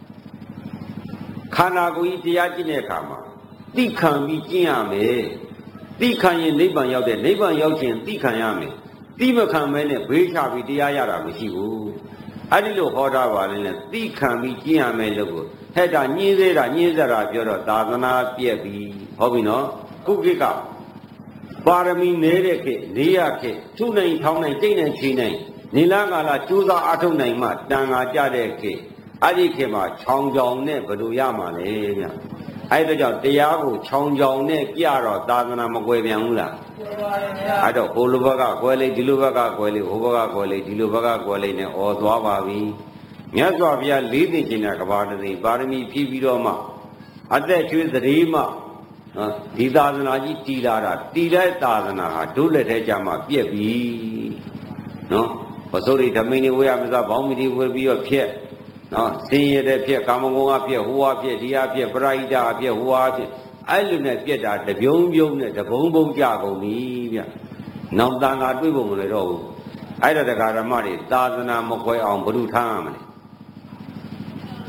ခန္ဓာကိုယ်ကြီးတရားကျင့်တဲ့အခါမှာသိခံပြီးကျင့်ရမယ်သိခံရင်နိဗ္ဗာန်ရောက်တဲ့နိဗ္ဗာန်ရောက်ခြင်းသိခံရမယ်သိမခံမဲနဲ့ဘေးချပြီးတရားရတာမရှိဘူးအဲ့ဒီလိုဟောတာပါလေနဲ့သိခံပြီးကျင့်ရမယ်လို့ကိုဟဲ့တာညင်းသေးတာပြောတော့သာသနာပြက်ပြီဟုတ်ပြီနော်ခုခေတ်ကပါရမီနေတဲ့ခေတ်နေရခေတ်ထုနိုင်ထောင်းနိုင်တိတ်နိုင်ချီနိုင်နေလာကာလကျိုးစားအထုတ်နိုင်မှတန်ခါကြတဲ့ခေတ်အဲ့ဒီခေတ်မှာချောင်းချောင်းနဲ့ဘယ်လိုရမှာလဲဗျအဲ့ဒါကြောင့်တရားကိုချောင်းချောင်းနဲ့ပြတော့သာသနာမကွယ်ပြန်ဘူးလားအဲ့တော့ဟိုလိုဘက်ကကွယ်လေဒီလိုဘက်ကကွယ်လေဟိုဘက်ကကွယ်လေဒီလိုဘက်ကကွယ်လေနဲ့អော်သွားပါပြီမြတ်စွာဘုရားလေးသိခြင်းတဲ့ကဘာတသိပါရမီဖြည့်ပြီးတော့မှအသက်ချွေးသတိမှဒီသာသနာကြီးတည်လာတာတည်တဲ့သာသနာဟာဒုလက်ထဲကြမှာပြက်ပြီနော်ပစိုးရိဓမိန်တွေဝေရမစားဘောင်းမီတွေဝေပြီးတော့ဖြက်နော်စင်ရတဲ့ဖြက်ကာမဂုဏ်အဖြက်ဟိုအဖြက်ဒီအဖြက်ပရိဒအဖြက်ဟိုအဖြက်အဲ့လိုနဲ့ပြက်တာတပြုံးနဲ့တပုံးကြကုန်ပြီဗျနောက်တန်ခါတွေ့ဖို့မလဲတော့ဘူးအဲ့ဒါတရားဓမ္မတွေသာသနာမခွဲအောင်ဘုရုထားရမလဲ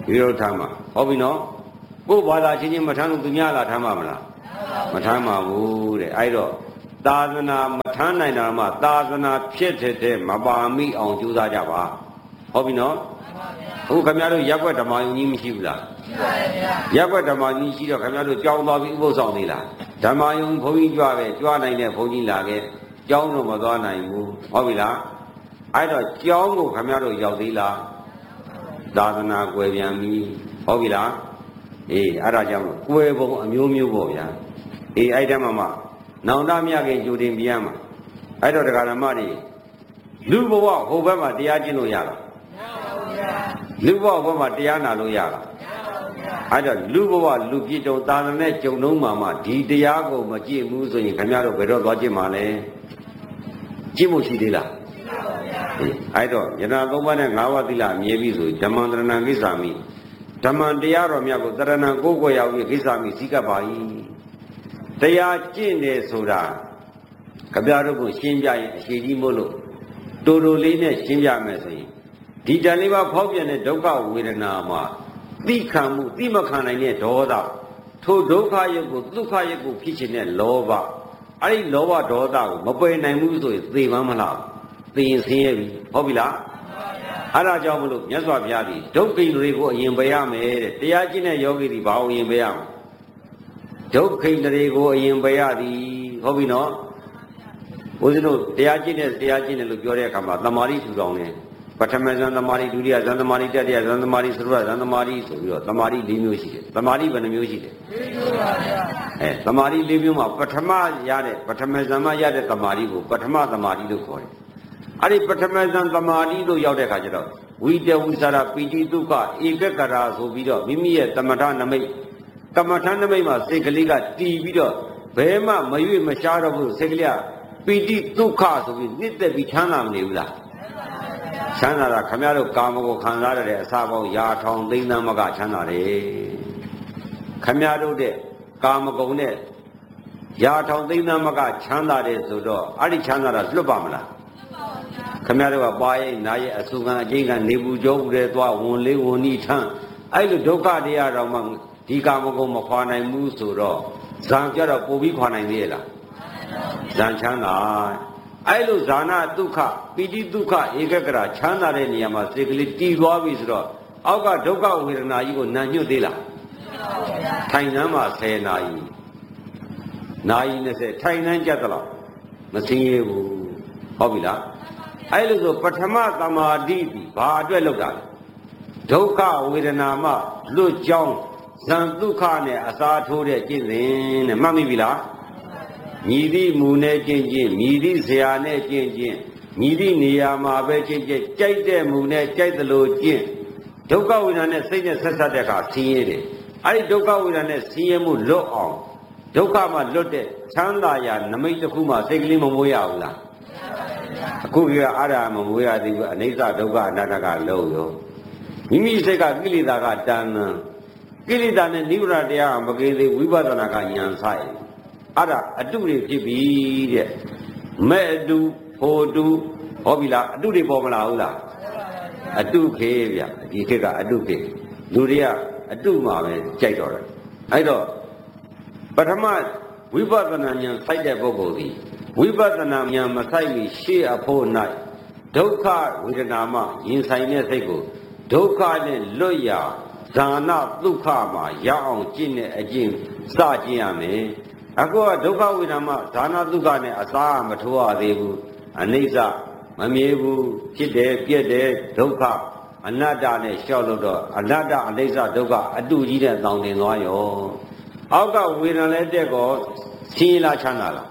ဒီလိုထားမှာဟုတ်ပြီနော်ကိုယ်ဘာသာချင်းချင်းမထမ်းလို့သူများလာထမ်းမှာမလားမထမ်းပါဘူးတဲ့အဲ့တော့သာသနာမထမ်းနိုင်တာမှသာသနာဖြစ်တဲ့မပါမိအောင်ကြိုးစားကြပါဟုတ်ပြီနော်အခုခင်ဗျားတို့ရက်ွက်ဓမ္မယုံကြီးမရှိဘူးလားရှိပါတယ်ဗျာရက်ွက်ဓမ္မကြီးရှိတော့ခင်ဗျားတို့ကြောင်းသွားပြီးဥပုသ်ဆောင်သေးလားဓမ္မယုံဘုန်းကြီးကြွပဲကြွနိုင်တဲ့ဘုန်းကြီးလာခဲ့ကြောင်းတော့မသွားနိုင်ဘူးဟုတ်ပြီလားအဲ့တော့ကြောင်းကိုခင်ဗျားတို့ရောက်သေးလားသာသနာကွယ်ပြန်ပြီဟုတ်ပြီလားအေးအဲ့ဒါကြောင့်ကွယ်ပုံအမျိုးမျိုးပေါ့ဗျာအေးအဲ့တည်းမှာနောင်တမြခင်ကြိုတင်ပြန်မှာအဲ့တော့တရားဓမ္မတွေလူဘဝဟိုဘက်မှာတရားကျင့်လို့ရလားလူဘဝမှာတရားနာလို့ရလားအဲ့တော့လူဘဝလူပြည့်တုံသာသနာကြုံလုံးမှာဒီတရားကိုမကြည့်ဘူးဆိုရင်ခင်ဗျားတို့ဘယ်တော့သွားကြည့်မှာလဲကြည့်မှုရှိသေးလားအဲ့တော့ယနာသုံးပါးနဲ့၅ပါးသီလမြဲပြီဆိုဓမ္မတရဏကိစ္ဆာမိဓမ္မတရားတော်မြတ်ကိုတရဏကိုကိုရောက်ပြီးကိစ္ဆာမိစည်းကပ်ပါ၏တရားကျင့်တယ်ဆိုတာခင်ဗျားတို့ကိုရှင်းပြရင်အရှိကြီးမို့လို့တူတူလေးနဲ့ရှင်းပြမယ်ဆိုရင်ဒီတန်လေးပါဖောက်ပြန်တဲ့ဒုက္ခဝေဒနာမှာသိခံမှုသိမခံနိုင်တဲ့ဒေါသထိုဒုက္ခရုပ်ကိုဒုက္ခရုပ်ကိုဖြစ်ခြင်းတဲ့လောဘအဲ့ဒီလောဘဒေါသကိုမပယ်နိုင်ဘူးဆိုရင်သေမှမလားသေရင်ဆင်းရဲပြီဟုတ်ပြီလားအဲ့ဒါကြောင့်မလို့မြတ်စွာဘုရားဒီဒုက္ခိန္ဒြေကိုအရင်ပယ်ရမယ်တဲ့တရားကျင့်တဲ့ယောဂီတွေဘာလို့အရင်ပယ်ရမလဲဒုက္ခိန္ဒြေကိုအရင်ပယ်ရသည်ဟုတ်ပြီနော်ဘုရားတို့တရားကျင့်တဲ့လို့ပြောတဲ့အခါမှာသမာဓိထူထောင်တယ်ပထမဇန်သမာဓိဒုတိယဇန်သမာဓိတတိယဇန်သမာဓိသရုပ်ဇန်သမာဓိဆိုပြီးတော့သမာဓိ၄မျိုးရှိတယ်သမာဓိဘယ်နှမျိုးရှိလဲ၄မျိုးပါဗျာသမာဓိ၄မျိုးမှာပထမရတဲ့ပထမဇန်မှာရတဲ့သမာဓိကိုပထမသမာဓိလို့ခေါ်တယ်အဲ့ဒီပထမဇန်သမာဓိလို့ရောက်တဲ့အခါကျတော့ဝိတဝိသရာပိတိဒုက္ခဧကကရာဆိုပြီးတော့မိမိရဲ့သမထနမိတ်ကမ္မထနမိတ်မှာစိတ်ကလေးကတည်ပြီးတော့ဘယ်မှမရွေ့မရှားတော့ဘူးစိတ်ကလေးကပိတိဒုက္ခဆိုပြီးနှစ်သက်ပြီးချမ်းသာမနေဘူးလားချမ်းသာတာခမရတို့ကာမကိုခံစားရတဲ့အစာပေါင်းရာထောင်သိန်းသန်းမကချမ်းသာတယ်ခမရတို့တဲ့ကာမဂုဏ်နဲ့ရာထောင်သိန်းသန်းမကချမ်းသာတယ်ဆိုတော့အဲ့ဒီချမ်းသာတာလွတ်ပါမလားခမရတို့ကပါရဲ့နာရဲ့အဆုခံအကျဉ်းကနေပူကြောဦးတဲ့သွားဝန်လေးဝန်ဤထမ်းအဲ့လိုဒုက္ခတရားတော်မှဒီကာမဂုဏ်မခွာနိုင်ဘူးဆိုတော့ဇံကြတော့ပို့ပြီးခွာနိုင်သေးရဲ့လားဇံချမ်းသာအဲ့လိုဇာနာဒုက္ခပိဋိဒုက္ခဧကကရာချမ်းသာတဲ့နေရာမှာစိတ်ကလေးတည်သွားပြီဆိုတော့အောက်ကဒုက္ခဝေဒနာကြီးကိုနာညွတ်သေးလားထိုင်နှမ်းမှာ10နာရီနာရီ20ထိုင်နှမ်းကြက်တော့မစင်းရဘူးဟုတ်ပြီလားအဲ့လိုဆိုပထမသမာဓိဒီဘာအတွက်လောက်တာလဲဒုက္ခဝေဒနာမှလွတ်ကြောင်းဇံဒုက္ခနဲ့အစာထိုးတဲ့ကျင့်စဉ်နဲ့မှတ်မိပြီလားမြည်သည့်မူနဲ့ကျင့်မြည်သည့်ဆရာနဲ့ကျင့်မြည်သည့်နေရာမှာပဲကျင့်ကြိုက်တဲ့မူနဲ့ကြိုက်သလိုကျင့်ဒုက္ခဝေဒနာနဲ့စိတ်နဲ့ဆက်ဆက်တဲ့အခါဆင်းရဲတယ်အဲ့ဒီဒုက္ခဝေဒနာနဲ့ဆင်းရဲမှုလွတ်အောင်ဒုက္ခမှလွတ်တဲ့ချမ်းသာရာနမိတ်တစ်ခုမှစိတ်ကလေးမမွေးရဘူးလားအခုကအားရမမွေးရသေးဘူးအနိစ္စဒုက္ခအနတ္တကလုံးရောမိမိစိတ်ကကိလေသာကတဏ္ဍကိလေသာနဲ့နိဗ္ဗာန်တရားမကင်းသေးဝိပဿနာကဉာဏ်ဆိုင်အဲ့ဒါအတုတွေဖြစ်ပြီတဲ့မဲ့အတုဟိုတုဟောပြီလားအတုတွေပေါ်မလာဘူးလားအတုခေဗျဒီခေတ်ကအတုခေလူတွေကအတုမှပဲကြိုက်တော့တယ်အဲ့တော့ပထမဝိပဿနာဉာဏ်စိုက်တဲ့ပုဂ္ဂိုလ်ဒီဝိပဿနာဉာဏ်မစိုက်မီရှေ့အဖို့၌ဒုက္ခဝေဒနာမှရင်ဆိုင်တဲ့စိတ်ကိုဒုက္ခနဲ့လွတ်ရာဇာနာဒုက္ခမှာရအောင်ကျင့်တဲ့အကျင့်စကျင့်ရမယ်အခုကဒုက္ခဝေဒနာမှဇာနာဒုက္ခနဲ့အစာမထိုးရသေးဘူးအနိစ္စမမြဲဘူးဖြစ်တယ်ပြက်တယ်ဒုက္ခအနတ္တနဲ့လျှောက်လို့တော့အနတ္တအနိစ္စဒုက္ခအတုကြီးတဲ့တောင်းတင်သွားရောအောက်ကဝေဒနာလည်းတက်ကောဆင်းရဲလားချမ်းသာလား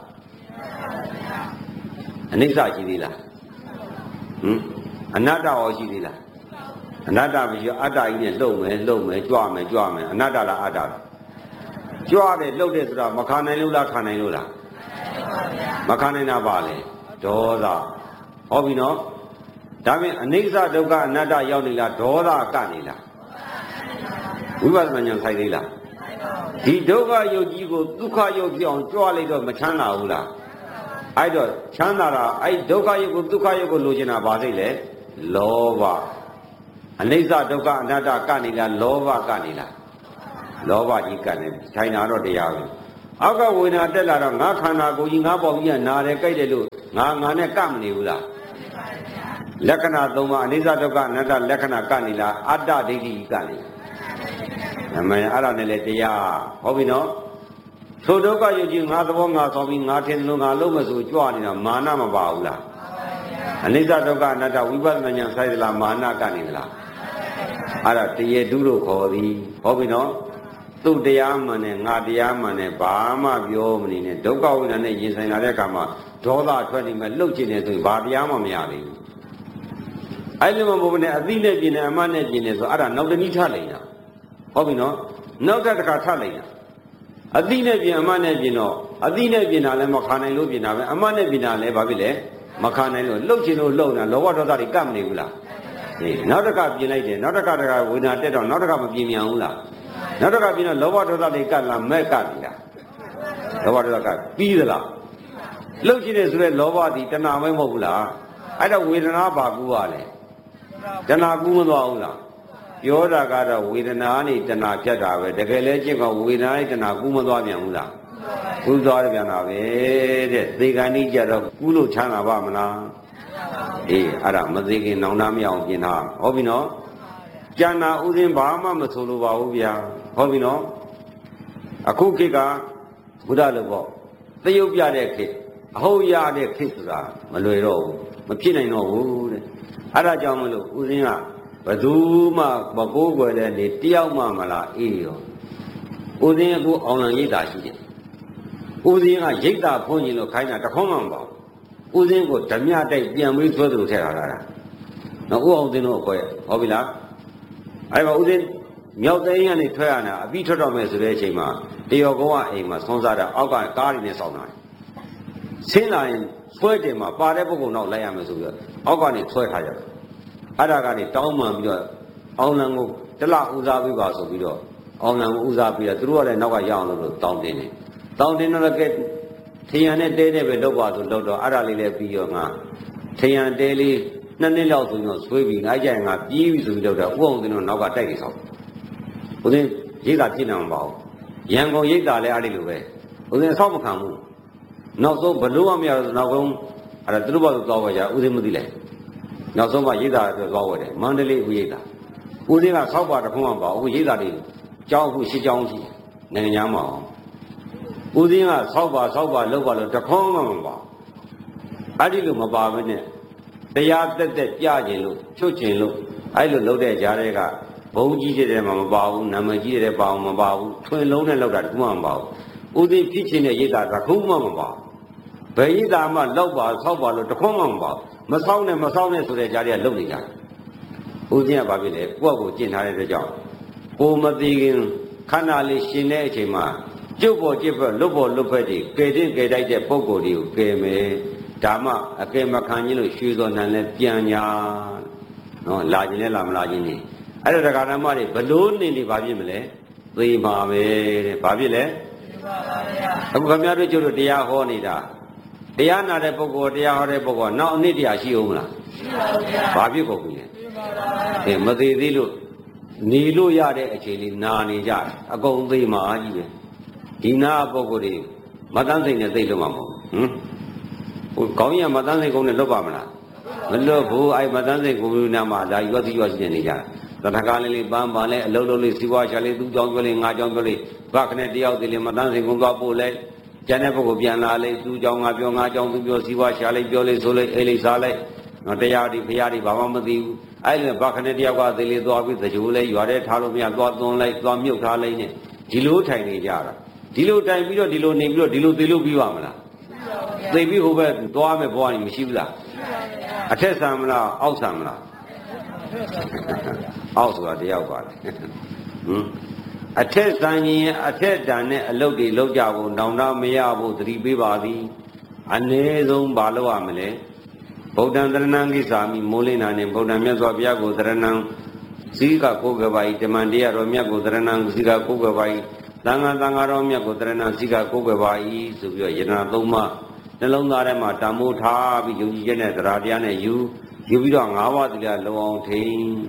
အနိစ္စရှိသေးလားအနတ္တရောရှိသေးလားအနတ္တမရှိအတ္တကြီးနဲ့လှုပ်မယ်ကြွမယ်အနတ္တလားအတ္တလားကြွတယ်လှုပ်တယ်ဆိုတာမခံနိုင်လို့လားခံနိုင်လို့လားမခံနိုင်တာပါလေဒေါသဟောပြီနော်ဒါပြင်အနိစ္စဒုက္ခအနတ္တရောက်နေလားဒေါသကနေလားဝိပဿနာဉာဏ်ဆိုင်သေးလားဒီဒုက္ခယုတ်ကြီးကိုဒုက္ခယုတ်ပြောင်းကြွလိုက်တော့မချမ်းသာဘူးလားအဲ့တော့ချမ်းသာတာအဲ့ဒုက္ခယုတ်ကိုဒုက္ခယုတ်ကိုလိုချင်တာဘာစိတ်လဲလောဘအနိစ္စဒုက္ခအနတ္တကနေလားလောဘကနေလားလောဘကြီးကနေထိုင်တာတော့တရားပဲအောက်ကဝေဒနာတက်လာတော့ငါခန္ဓာကိုယ်ကြီးငါပေါက်ကြီးကနာတယ်ကြိုက်တယ်လို့ငါနဲ့ကမနေဘူးလားလက္ခဏာ၃ပါးအနိစ္စဒုက္ခအနတ္တလက္ခဏာကနေလားအတ္တဒိဋ္ဌိကနေအမှန်အဲ့ဒါနဲ့လေတရားဟုတ်ပြီနော်သို့ဒုက္ခယုတ်ကြီးငါသဘောငါဆောင်ပြီးငါထင်လို့ငါလုံးမဆိုကြွနေတာမာနမပါဘူးလားအနိစ္စဒုက္ခအနတ္တဝိပဿနာဉာဏ်ဆိုင်သလားမာနကနေသလားအဲ့ဒါတရေတုလို့ခေါ်သည်ဟုတ်ပြီနော်သူ့တရားမှန်နဲ့ငါတရားမှန်နဲ့ဘာမှပြောမနေနဲ့ဒုက္ခဝိဒနာနဲ့ရင်ဆိုင်လာတဲ့အခါမှာဒေါသထွက်နေမဲ့လှုပ်ချင်နေဆိုရင်ဘာတရားမှမရသေးဘူးအဲ့ဒီမှာဘုရားနဲ့အသိနဲ့ပြင်နေအမှတ်နဲ့ပြင်နေဆိုအဲ့ဒါနောက်တနည်းထလိုက်တာဟုတ်ပြီနော်နောက်တစ်ခါထလိုက်တာအသိနဲ့ပြင်အမှတ်နဲ့ပြင်တော့အသိနဲ့ပြင်တာလည်းမခံနိုင်လို့ပြင်တာပဲအမှတ်နဲ့ပြင်တာလည်းဘာဖြစ်လဲမခံနိုင်လို့လှုပ်ချင်လို့လှုပ်နေတာလောဘဒေါသတွေကပ်မနေဘူးလားအေးနောက်တစ်ခါပြင်လိုက်တယ်နောက်တစ်ခါဝိညာဉ်တက်တော့နောက်တစ်ခါမပြင်မြန်ဘူးလားနောက်တစ်ခါပြင်တော့လောဘဒေါသတွေကပ်လာမဲ့ကပ်ပြီလားလောဘဒေါသကပြီးသလားလှုပ်ချင်တယ်ဆိုတဲ့လောဘသည်တဏှာမဲမဟုတ်ဘူးလားအဲ့တော့ဝေဒနာဘာကူပါလဲတဏှာကူမသွားဘူးလားပြောတာကတော့ဝေဒနာနဲ့တဏှာဖြတ်တာပဲတကယ်လဲကျင့်ကဝေဒနာနဲ့တဏှာကူမသွားပြန်ဘူးလားကူသွားပြန်တာပဲတဲ့သေကံဤကြတော့ကူလို့ချမ်းသာပါမလားအေးအဲ့ဒါမသေးခင်နောင်နာမရအောင်ပြင်တာဟုတ်ပြီနော်ကျန်တာဥစဉ်ဘာမှမဆိုလိုပါဘူးဗျာဟုတ်ပြီနော်အခုခေတ်ကဘုရားလိုပေါ့သရုပ်ပြတဲ့ခေတ်အဟုတ်ရတဲ့ခေတ်ဆိုတာမလွယ်တော့ဘူးမဖြစ်နိုင်တော့ဘူးတဲ့အဲ့ဒါကြောင့်မလို့ဥစဉ်ကဘသူမှမကိုးကွယ်တဲ့နေတယောက်မှမလားအေးရောဥစဉ်ကအောင်လံရိပ်တာရှိတယ်ဥစဉ်ကရိပ်တာဖွင့်ရင်လို့ခိုင်းတာတခွန်းမှမပေါ့ဥစဉ်ကိုဓမြတိုက်ပြန်ပြီးဆွဲသလိုထည့်ထားတာနော်ဥအောင်သိန်းတို့ခေါ်ရဟုတ်ပြီလားအဲ့မှာဥစဉ်မြောက်သိန်းကနေထွက်ရတာအပြီးထွက်တော့မယ်ဆိုတဲ့အချိန်မှာတရောကုန်းကအိမ်မှာဆွန်းစားတာအောက်ကကားတွေနဲ့စောင့်တာဆင်းလာရင်ဆွဲတယ်မှာပါတဲ့ပုဂ္ဂိုလ်နောက်လိုက်ရမယ်ဆိုပြီးတော့အောက်ကနေဆွဲထားကြတယ်အဲ့ဒါကနေတောင်းမှန်ပြီးတော့အောင်လံကိုတလဦးစားပေးပါဆိုပြီးတော့အောင်လံကိုဦးစားပေးတာသူတို့ကလည်းနောက်ကရအောင်လို့တောင်းတင်တယ်တောင်းတင်တော့ကဲထရံနဲ့တဲတဲ့ပဲလောက်ပါဆိုလောက်တော့အဲ့ဒါလေးလည်းပြီးရောငါထရံတဲလေး2နှစ်လောက်ဆိုရင်ဆွေးပြီးငါကြိုင်ငါပြေးပြီဆိုပြီးလောက်တော့ဥအောင်တင်တော့နောက်ကတိုက်နေဆောင်ဦးသိန်းရိတ်တာပြည့်နေမှာမပေါ့ရန်ကုန်ရိတ်တာလည်းအဲ့ဒီလိုပဲဦးသိန်းအဆောက်မခံဘူးနောက်ဆုံးဘလို့မရတော့နောက်ဆုံးအဲ့ဒါသူတို့ဘာလို့သွားဝဲကြဦးသိန်းမသိလဲနောက်ဆုံးမှရိတ်တာအတွက်သွားဝဲတယ်မန္တလေးဦးရိတ်တာဦးသိန်းကဆောက်ပါတခုမှမပေါ့အခုရိတ်တာတွေကျောင်းအခုရှစ်ကျောင်းရှိနိုင်ငံသားမအောင်ဦးသိန်းကဆောက်ပါလောက်ပါလို့တခုမှမပေါ့အဲ့ဒီလိုမပါဘဲနဲ့တရားတက်ပြခြင်းလို့ချွတ်ခြင်းလို့အဲ့လိုလုပ်တဲ့ကြားတွေကဘုံကြီးတဲ့မှာမပါဘူးနာမည်ကြီးတဲ့ပါအောင်မပါဘူးထွင်လုံးနဲ့လောက်တာတခုမှမပါဘူးဦးသိန်းဖြစ်ခြင်းနဲ့ရိတ်တာတခုမှမပါဘယ်ရိတ်တာမှလောက်ပါဆောက်ပါလို့တခုမှမပါမဆောက်နဲ့ဆိုတဲ့ကြားတွေကလုံနေကြတယ်ဦးသိန်းကဘာဖြစ်လဲကိုယ့်ကိုကျင့်ထားတဲ့အတွက်ကြောင့်ကိုမသိခင်ခန္ဓာလေးရှင်တဲ့အချိန်မှာကျုပ်ပေါ်ကျစ်ဖက်လွတ်ပေါ်လွတ်ဖက်တွေကယ်တင်ကယ်တိုက်တဲ့ပုံကိုယ်တွေကိုကယ်မယ်ဒါမှအကယ်မခံခြင်းလို့ရွှေတော်နံလဲပြန်ညာနော်လာခြင်းလဲလာမလာခြင်းနေအဲ့ဒါတရားဓမ္မတွေဘလို့နေဘာဖြစ်မလဲသိပါပဲတဲ့ဘာဖြစ်လဲအခုခင်ဗျားတို့ကျုပ်တို့တရားဟောနေတာတရားနာတဲ့ပုဂ္ဂိုလ်တရားဟောတဲ့ပုဂ္ဂိုလ်ကနောက်အနည်းတရားရှိအောင်မလားရှိပါဘူးဘာဖြစ်ကုန်ပြီလဲမသေးသေးလို့နေလို့ရတဲ့အချိန်လေးနာနေကြအကုန်သိမှာကြီးပဲဒီနာပုဂ္ဂိုလ်တွေမတန်းစိတ်နဲ့သိလို့မှာမဟုတ်ဟိုကောင်းရမတန်းစိတ်ကုန်းနဲ့လွတ်ပါမလားမလွတ်ဘူးအဲ့မတန်းစိတ်ကုန်းနာမှာဒါရွက်စီရွက်စီနေကြတာတထကားလေးပန်းပါလဲအလုံးလုံးလေးစီးပွားရှာလေးသူ့ကြောင်းပြောလေးငါကြောင်းပြောလေးဘခနဲ့တယောက်တည်းလေးမတန်းစိတ်ကုန်းသွားပို့လဲကျန်တဲ့ပုဂ္ဂိုလ်ပြန်လာလေသူ့ကြောင်းငါပြောငါကြောင်းသူပြောစီးပွားရှာလေးပြောလေးဆိုလေးအေးလေးစားလိုက်နော်တရားဒီဖရာဒီဘာမှမသိဘူးအဲ့လိုဘခနဲ့တယောက်ကသေးလေးသွားပြီးသကြိုးလဲရွာတဲ့ထားလို့မရသွားသွန်းလိုက်သွားမြုပ်ထားလိုက်နဲ့ဒီလိုထိုင်နေကြတာဒီလိုတိုင်ပြီးတော့ဒီလိုနေပြီးတော့ဒီလိုသေလို့ပြီးပါမလားသိပြီးဟိုဘက်သွားမယ်ဘဝကြီးမရှိဘူးလားအထက်ဆံမလားအောက်ဆံမလားအောက်ဆိုတာတယောက်ပါလေအထက်ဆံရင်အထက်တန်နဲ့အလုတ်တွေလောက်ကြဖို့တောင်းတမရဖို့သတိပေးပါသည်အ ਨੇ ဆုံးဘာလို့ရမလဲဗုဒ္ဓံတရဏံကိသာမိမိုးလင်းနာနဲ့ဗုဒ္ဓံမြတ်စွာဘုရားကိုတရဏံစည်းကကိုယ်ကပါဤဓမ္မတရားတော်မြတ်ကိုတရဏံစည်းကကိုယ်ကပါဤသံဃာတော်မြတ်ကိုတရဏံစည်းကကိုယ်ကပါဤဆိုပြီးတော့ယတနာသုံးပါးနှလုံးသားထဲမှာတံမိုးထားပြီးယုံကြည်ချက်နဲ့တရားတရားနဲ့ယူပြီးတော့၅ပါးတရားလုံအောင်ထိန်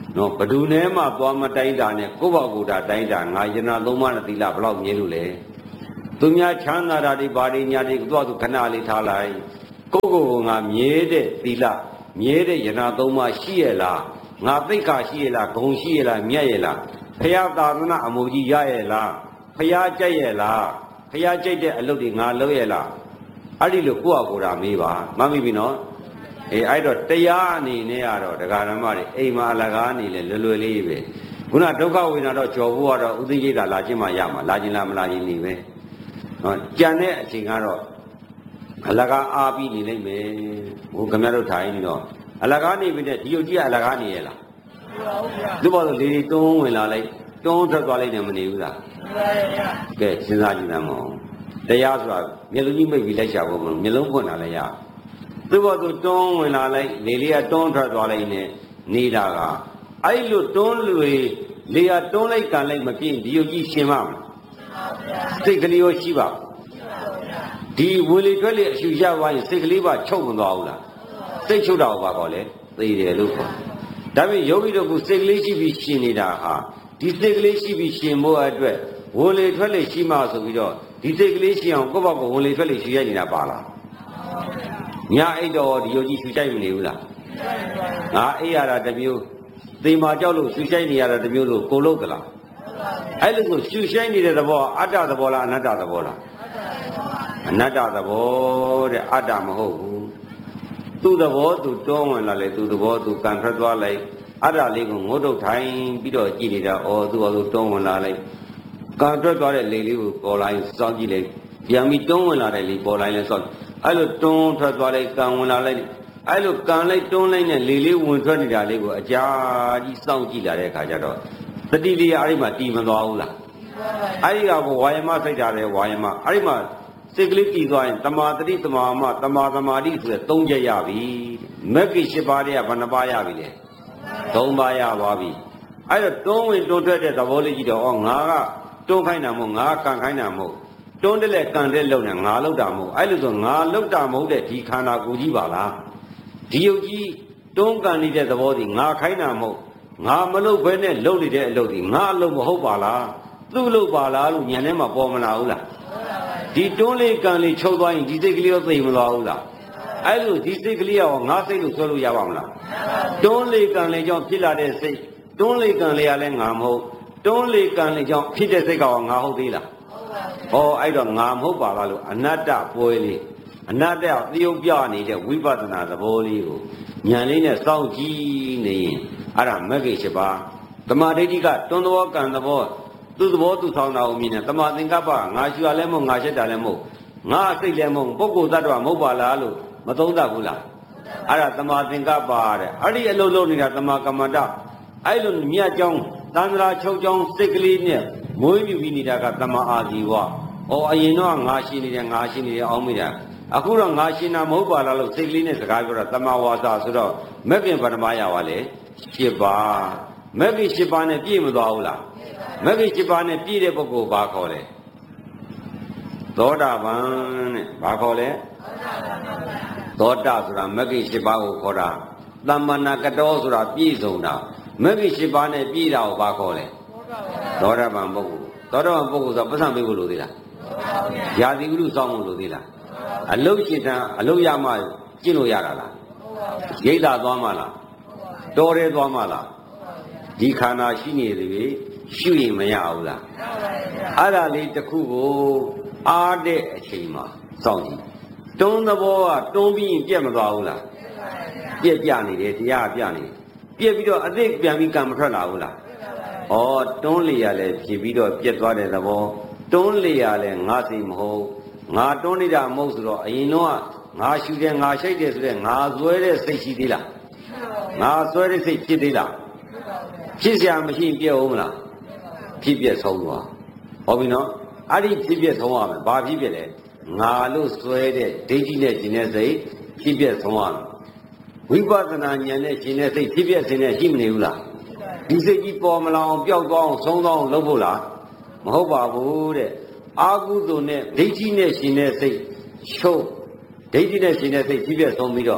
နော်ဘဒုနဲ့မှသွားမတိုင်းတာနဲ့ကိုယ့်ဘောက်ကိုယ်တာတိုင်းတာငါယနာသုံးပါးနဲ့သီလဘလောက်မြဲလို့လဲသူများချမ်းသာတာတွေဘာတွေညာတွေသွားသူခဏလေးထားလိုက်ကိုယ့်ကိုယ်ငါမြဲတဲ့သီလမြဲတဲ့ယနာသုံးပါးရှိရဲ့လားငါသိက္ခာရှိရဲ့လားဂုဏ်ရှိရဲ့လားမြတ်ရဲ့လားဖရာသာသနာအမှုကြီးရရဲ့လားဖရာကြိုက်ရဲ့လားဖရာကြိုက်တဲ့အလုပ်တွေငါလုပ်ရဲ့လားအဲ့ဒီလိုကိုယ့်အကိုယ်တာမေးပါမှတ်မိပြီနော်အဲ့တော့တရားအနေနဲ့ကတော့ဒကာဓမ္မတွေအိမ်မှာအလကားနေလေလွယ်လွယ်လေးပဲခုနဒုက္ခဝေဒနာတော့ကြော်ဖို့ကတော့ဥသိရိတာလာခြင်းမှရမှာလာခြင်းလားမလာခြင်းနေပဲနော်ကြံတဲ့အချိန်ကတော့အလကားအားပြီးနေလိမ့်မယ်ဟိုခင်ဗျားတို့ထိုင်နေတော့အလကားနေပြီတဲ့ဒီယုတ်ကြီးကအလကားနေရဲ့လားသူ့ဘောလို့လေတွန်းဝင်လာလိုက်တွန်းထွက်သွားလိုက်နေမနေဘူးလားကဲစဉ်းစားကြည့်သားမအောင်တရားဆိုတာမျက်လုံးကြီးမိတ်ပြီးလိုက်ရှာဖို့မလို့မျက်လုံးဖွင့်တာလည်းရသူ့ဘောသူတွန်းဝင်လာလိုက်လေလေးကတွန်းထွက်သွားလိုက်နေနေတာကအဲ့လိုတွန်းလွေလေကတွန်းလိုက်ကန်လိုက်မပြင်းဒီယုတ်ကြီးရှင်မမလားစိတ်ကလေးရောရှိပါဒီဝင်လေထွက်လေအရှူရသွားရင်စိတ်ကလေးပါချုပ်မသွားဘူးလားစိတ်ချုပ်တာဘာခေါ်လဲသိတယ်လို့ခေါ်ဒါပေမဲ့ယောဂီတို့ကစိတ်ကလေးရှိပြီးရှင်နေတာဟာဒီစိတ်ကလေးရှိပြီးရှင်ဖို့အတွက်ဝင်လေထွက်လေရှိမှဆိုပြီးတော့ဒီစိတ်ကလေးရှိအောင်ကိုယ့်ဘက်ကဝင်လေထွက်လေရှိရနေတာပါလားညာအိတ်တော်ဒီယောဂီရှူချိုက်မနေဘူးလားငါအိတ်ရတာတစ်မျိုးသေမာကြောက်လို့ရှူချိုက်နေရတာတစ်မျိုးလို့ကိုလို့ကလားအဲ့လိုကိုရှူချိုက်နေတဲ့သဘောအတ္တသဘောလားအနတ္တသဘောလားအနတ္တသဘောတဲ့အတ္တမဟုတ်ဘူးသူ့သဘောသူတွန်းဝင်လာလေသူ့သဘောသူကန်ထွက်သွားလိုက်အတ္တလေးကိုငုတ်တုတ်ထိုင်ပြီးတော့ကြည့်နေတာဩသူ့ဘာလို့တွန်းဝင်လာလိုက်ကန်ထွက်သွားတဲ့လေလေးကိုပေါ်လာရင်စောင့်ကြည့်လိုက်ပြန်ပြီးတွန်းဝင်လာတဲ့လေပေါ်လာရင်စောင့်အဲ့လိုတွန်းထွက်သွားလိုက်ကန်ဝင်လာလိုက်အဲ့လိုကန်လိုက်တွန်းလိုက်နဲ့လေလေးဝင်ထွက်နေတာလေးကိုအကြာကြီးစောင့်ကြည့်လာတဲ့အခါကျတော့တတိလေးအဲ့ဒီမှာတီးမသွားဘူးလားအဲ့ဒီကဝါယမစိတ်ဓာတ်လေဝါယမအဲ့ဒီမှာစိတ်ကလေးတည်သွားရင်တမာတတိတမာမတမာသမာဓိဆိုတဲ့၃ချက်ရပြီမဂ္ဂင်၈ပါးတည်းကဘယ်နှပါးရပြီလဲ၃ပါးရသွားပြီအဲ့တော့တွန်းဝင်တွန်းထွက်တဲ့သဘောလေးကြည့်တော့ဩငါကတွန်းခိုင်းတာမဟုတ်ငါကန်ခိုင်းတာမဟုတ်တွန်းတယ်လေကန်တဲ့လုံနဲ့ငါလောက်တာမဟုတ်အဲ့လိုဆိုငါလောက်တာမဟုတ်တဲ့ဒီခန္ဓာကိုယ်ကြီးပါလားဒီယုတ်ကြီးတွန်းကန်နေတဲ့သဘောဒီငါခိုင်းတာမဟုတ်ငါမလုပ်ဘဲနဲ့လုပ်နေတဲ့အလုပ်ဒီငါအလုပ်မဟုတ်ပါလားသူ့လုပ်ပါလားလို့ညံထဲမှာပေါ်မလာဘူးလားဒီတွန်းလေးကန်လေးချုပ်သွားရင်ဒီစိတ်ကလေးရောသိမသွားဘူးလားအဲ့လိုဒီစိတ်ကလေးရောငါစိတ်လို့ဆွဲလို့ရပါမလားတွန်းလေးကန်လေးကြောင့်ဖြစ်လာတဲ့စိတ်တွန်းလေးကန်လေးကလည်းငါမဟုတ်တွန်းလေးကန်လေးကြောင့်ဖြစ်တဲ့စိတ်ကငါဟုတ်သေးလားဟောအဲ့တော့ငါမဟုတ်ပါလားလို့အနတ္တပွဲလေးအနတ္တသယုတ်ပြနေတဲ့ဝိပဿနာသဘောလေးကိုဉာဏ်လေးနဲ့စောင့်ကြည့်နေရင်အဲ့ဒါမဂ္ဂင်၈ပါးသမာဓိဋ္ဌိကတွန်းသဘောကံသဘောသူ့သဘောသူဆောင်တာကိုမြင်တယ်တမာသင်္ကပ္ပငါရှူရလဲမဟုတ်ငါရှက်တာလဲမဟုတ်ငါစိတ်လဲမဟုတ်ပုဂ္ဂိုလ်သတ္တဝါမဟုတ်ပါလားလို့မသုံးသပ်ဘူးလားအဲ့ဒါတမာသင်္ကပ္ပတဲ့အဲ့ဒီအလုံးလုံးနေတာတမာကမ္မတအဲ့လိုမြတ်ကြောင်းသန္တရာချုပ်ကြောင်းစိတ်ကလေးနဲ့မွေးမြူပြီးနေတာကတမာအာဇီဝဩအရင်တော့ငါရှိနေတယ်ငါရှိနေတယ်အောင်းမိတာအခုတော့ငါရှင်တာမဟုတ်ပါလားလို့စိတ်ကလေးနဲ့စကားပြောတာတမာဝါစာဆိုတော့မဂ္ဂင်ပထမရပါလေ၈ပါးမဂ္ဂင်၈ပါးနဲ့ပြည့်မသွားဘူးလားမဂ္ဂင်၈ပါးနဲ့ပြည့်တဲ့ပုဂ္ဂိုလ်ဘာခေါ်လဲသောတာပန်တဲ့ဘာခေါ်လဲသောတာဆိုတာမဂ္ဂင်၈ပါးကိုခေါ်တာသမ္မနာကတောဆိုတာပြည့်စုံတာမဂ္ဂင်၈ပါးနဲ့ပြည့်တာကိုဘာခေါ်လဲသောတာပန်ပုဂ္ဂိုလ်သောတာပန်ပုဂ္ဂိုလ်ဆိုပတ်စံပေးဖို့လိုသေးလားယာတိဥလူစောင့်ဖို့လိုသေးလားအလုတ်ရှိတန်းအလုတ်ရမှကျင့်လို့ရတာလားရိတ်တာသွားမှလားတော်ရဲသွားမှလားဒီခန္ဓာရှိနေသေးရှုရင်မရဘူးလားအဲ့ဒါလေးတစ်ခုကိုအားတဲ့အချိန်မှာစောင့်ကြည့်တွန်းသဘောကတွန်းပြီးရင်ပြက်မသွားဘူးလားပြက်ပြနေတယ်တရားပြနေပြက်ပြီးတော့အသိပြန်ပြီးကံမထွက်လာဘူးလားဩတွန်းလေရလဲဖြစ်ပြီးတော့ပြက်သွားတဲ့သဘောတွန်းလေရလဲငါစိတ်မဟုတ်ငါတွန်းနေတာမဟုတ်ဆိုတော့အရင်တော့ငါရှူတယ်ငါရှိတ်တယ်ဆိုတဲ့ငါဆွဲတဲ့စိတ်ရှိသေးလားငါဆွဲတဲ့စိတ်ဖြစ်သေးလားဖြစ်เสียမရှိရင်ပြက်အောင်မလားဖြစ်ပြက်ဆုံးသွားဟုတ်ပြီနော်အဲ့ဒီဖြစ်ပြက်ဆုံးရမယ်ဘာဖြစ်ပြက်လဲငါလို့ဆွဲတဲ့ဒိဋ္ဌိနဲ့ရှင်တဲ့စိတ်ဖြစ်ပြက်ဆုံးရမယ်ဝိပဿနာဉာဏ်နဲ့ရှင်တဲ့စိတ်ဖြစ်ပြက်ခြင်းနဲ့ရှိမနေဘူးလားဒီစိတ်ကြီးပေါ်မလာအောင်ပျောက်သွားအောင်ဆုံးသွားအောင်လုပ်ဖို့လားမဟုတ်ပါဘူးတဲ့အာဟုတုနဲ့ဒိဋ္ဌိနဲ့ရှင်တဲ့စိတ်ချုပ်ဒိဋ္ဌိနဲ့ရှင်တဲ့စိတ်ဖြစ်ပြက်ဆုံးပြီးတော့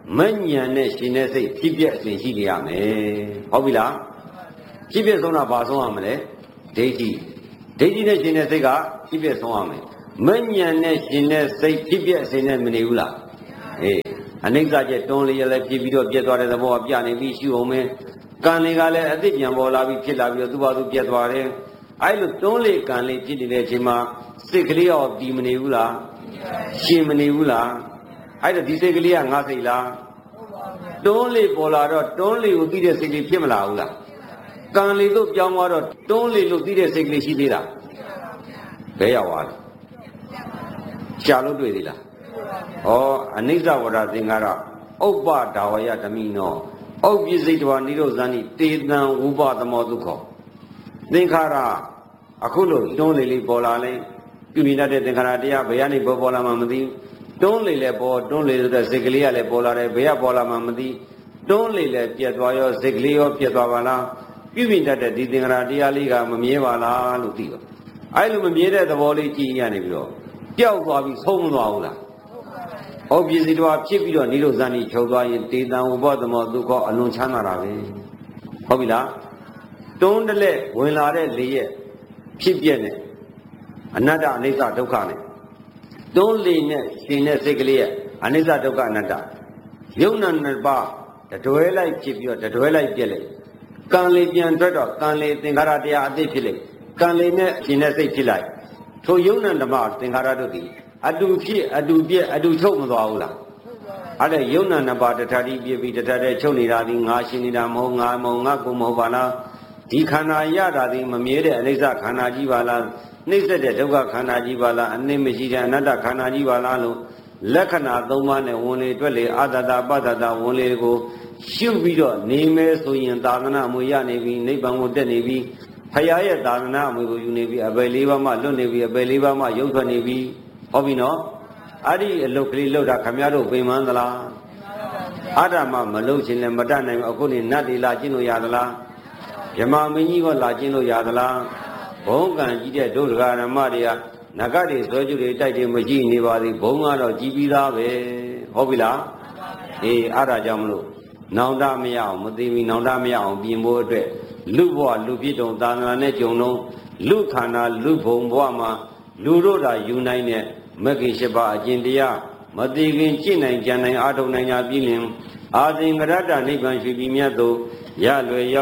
မဉဏ်နဲ့ရှင်တဲ့စိတ်ဖြစ်ပြအစဉ်ရှိနေရမယ်ဟုတ်ပြီလားဖြစ်ပြဆုံးတာဘာဆုံးရမလဲဒိဋ္ဌိနဲ့ရှင်တဲ့စိတ်ကဖြစ်ပြဆုံးရမယ်မဉဏ်နဲ့ရှင်တဲ့စိတ်ဖြစ်ပြအစဉ်နဲ့မနေဘူးလားအေးအနိစ္စကျတွန်းလေးရလဲဖြစ်ပြီးတော့ပြတ်သွားတဲ့သဘောကပြနေပြီးရှိအောင်မယ်ကံလေးကလည်းအသစ်ပြန်ပေါ်လာပြီးဖြစ်လာပြီးတော့သူ့ဘာသူပြတ်သွားတယ်အဲ့လိုတွန်းလေးကံလေးဖြစ်နေတဲ့အချိန်မှာစိတ်ကလေးရောဒီမနေဘူးလားရှင်မနေဘူးလားအဲ့တော့ဒီစိတ်ကလေးကငါစိတ်လားတွန်းလေးပေါ်လာတော့တွန်းလေးကိုသိတဲ့စိတ်ကလေးဖြစ်မလာဘူးလားကံလေးတို့ပြောင်းသွားတော့တွန်းလေးလို့သိတဲ့စိတ်ကလေးရှိသေးလားဘယ်ရောက်သွားလဲရှာလို့တွေ့သေးလားဩအနိစ္စဝရသင်္ကာရဥပ္ပဒါဝယဓမိနောဥပ္ပစိတ်တဝနိရောဇာနိတေတံဝုပသမောဒုက္ခသင်္ခါရအခုလို့တွန်းလေးပေါ်လာလဲပြုမြင်တတ်တဲ့သင်္ခါရတရားဘယ်ကနေပေါ်လာမှမသိတွန်းလေးလည်းပေါ်တွန်းလေးဆိုတဲ့စိတ်ကလေးကလည်းပေါ်လာတယ်ဘယ်ကပေါ်လာမှမသိတွန်းလေးလည်းပြတ်သွားရောစိတ်ကလေးရောပြတ်သွားပါလားပြုမြင်တတ်တဲ့ဒီသင်္ခါရတရားလေးကမမြဲပါလားလို့သိတော့အဲ့လိုမမြဲတဲ့သဘောလေးကြည့်ရနေပြီးတော့ပျောက်သွားပြီးဆုံးမသွားဘူးလားဩပစ္စည်းတော်ဖြစ်ပြီးတော့နိရောဇာနိချုပ်သွားရင်တေတံဥပသမောဒုက္ခအလွန်ချမ်းသာတာပဲဟုတ်ပြီလားတွန်းတလက်ဝင်လာတဲ့လေရဲ့ဖြစ်ပြနဲ့အနတ္တအနိစ္စဒုက္ခနဲ့တွန်းလေနဲ့ရှင်တဲ့စိတ်ကလေးရဲ့အနိစ္စဒုက္ခအနတ္တယုံနာနှစ်ပါးတတွဲလိုက်ဖြစ်ပြီးတော့တတွဲလိုက်ပြက်လိုက်ကံလေပြန်ထွက်တော့ကံလေသင်္ခါရတရားအသိဖြစ်လိုက်ကံလေနဲ့ရှင်တဲ့စိတ်ဖြစ်လိုက်ထိုယုံနာဓမ္မသင်္ခါရတို့သည်အတူဖြစ်အတူပြက်အတူချုပ်မသွားဘူးလားအဲ့ဒါယုံနာနှစ်ပါးတထတိပြပြီးတထတဲ့ချုပ်နေတာဒီငါရှင်နေတာမဟုတ်ငါမဟုတ်ငါကိုမဟုတ်ပါလားဒီခန္ဓာရတာဒီမမြဲတဲ့အနိစ္စခန္ဓာကြီးပါလားနှိမ့်ဆက်တဲ့ဒုက္ခခန္ဓာကြီးပါလားအနိမရှိတဲ့အနတ္တခန္ဓာကြီးပါလားလို့လက္ခဏာ၃ပါးနဲ့ဝင်လေတွက်လေအာတတပတ္တဝင်လေကိုရှုပြီးတော့နေမယ်ဆိုရင်သာသနာအမွေရနေပြီနိဗ္ဗာန်ကိုတက်နေပြီဖရာရဲ့သာသနာအမွေကိုယူနေပြီအပယ်၄ပါးမှလွတ်နေပြီအပယ်၄ပါးမှရုပ်ထွက်နေပြီဟုတ်ပြီနော်အဲ့ဒီအလုတ်ကလေးလောက်တာခမရတို့ပင်မသလားအာဓမ္မမလုတ်ခြင်းလည်းမတတ်နိုင်ဘူးအခုနေနတ်တွေလာကျင့်လို့ရသလားဗြဟ္မာမင်းကြီးကလာကျင့်လို့ရသလားဘုံကံကြီးတဲ့ဒုဒကာဓမ္မတွေကနဂတ်တွေဇွဲကျူတွေတိုက်တယ်မရှိနေပါသေးဘုံကတော့ကြီးပြီးသားပဲဟုတ်ပြီလားအေးအဲ့ဒါကြောင့်မလို့နောင်တမရအောင်မသိမီနောင်တမရအောင်ပြင်ဖို့အတွက်လူဘဝလူဖြစ်တုံသာသနာနဲ့ကြုံလုံးလူခန္ဓာလူဘုံဘဝမှာလူတို့သာယူနိုင်တဲ့မဂ္ဂင်၈ပါးအကျင့်တရားမသိခင်ကျင့်နိုင်ကြံနိုင်အားထုတ်နိုင်ကြပြီးလင်အာသင်္ကရတ္တနိဗ္ဗာန်ရှိပြီးမြတ်သို့ရလွယ်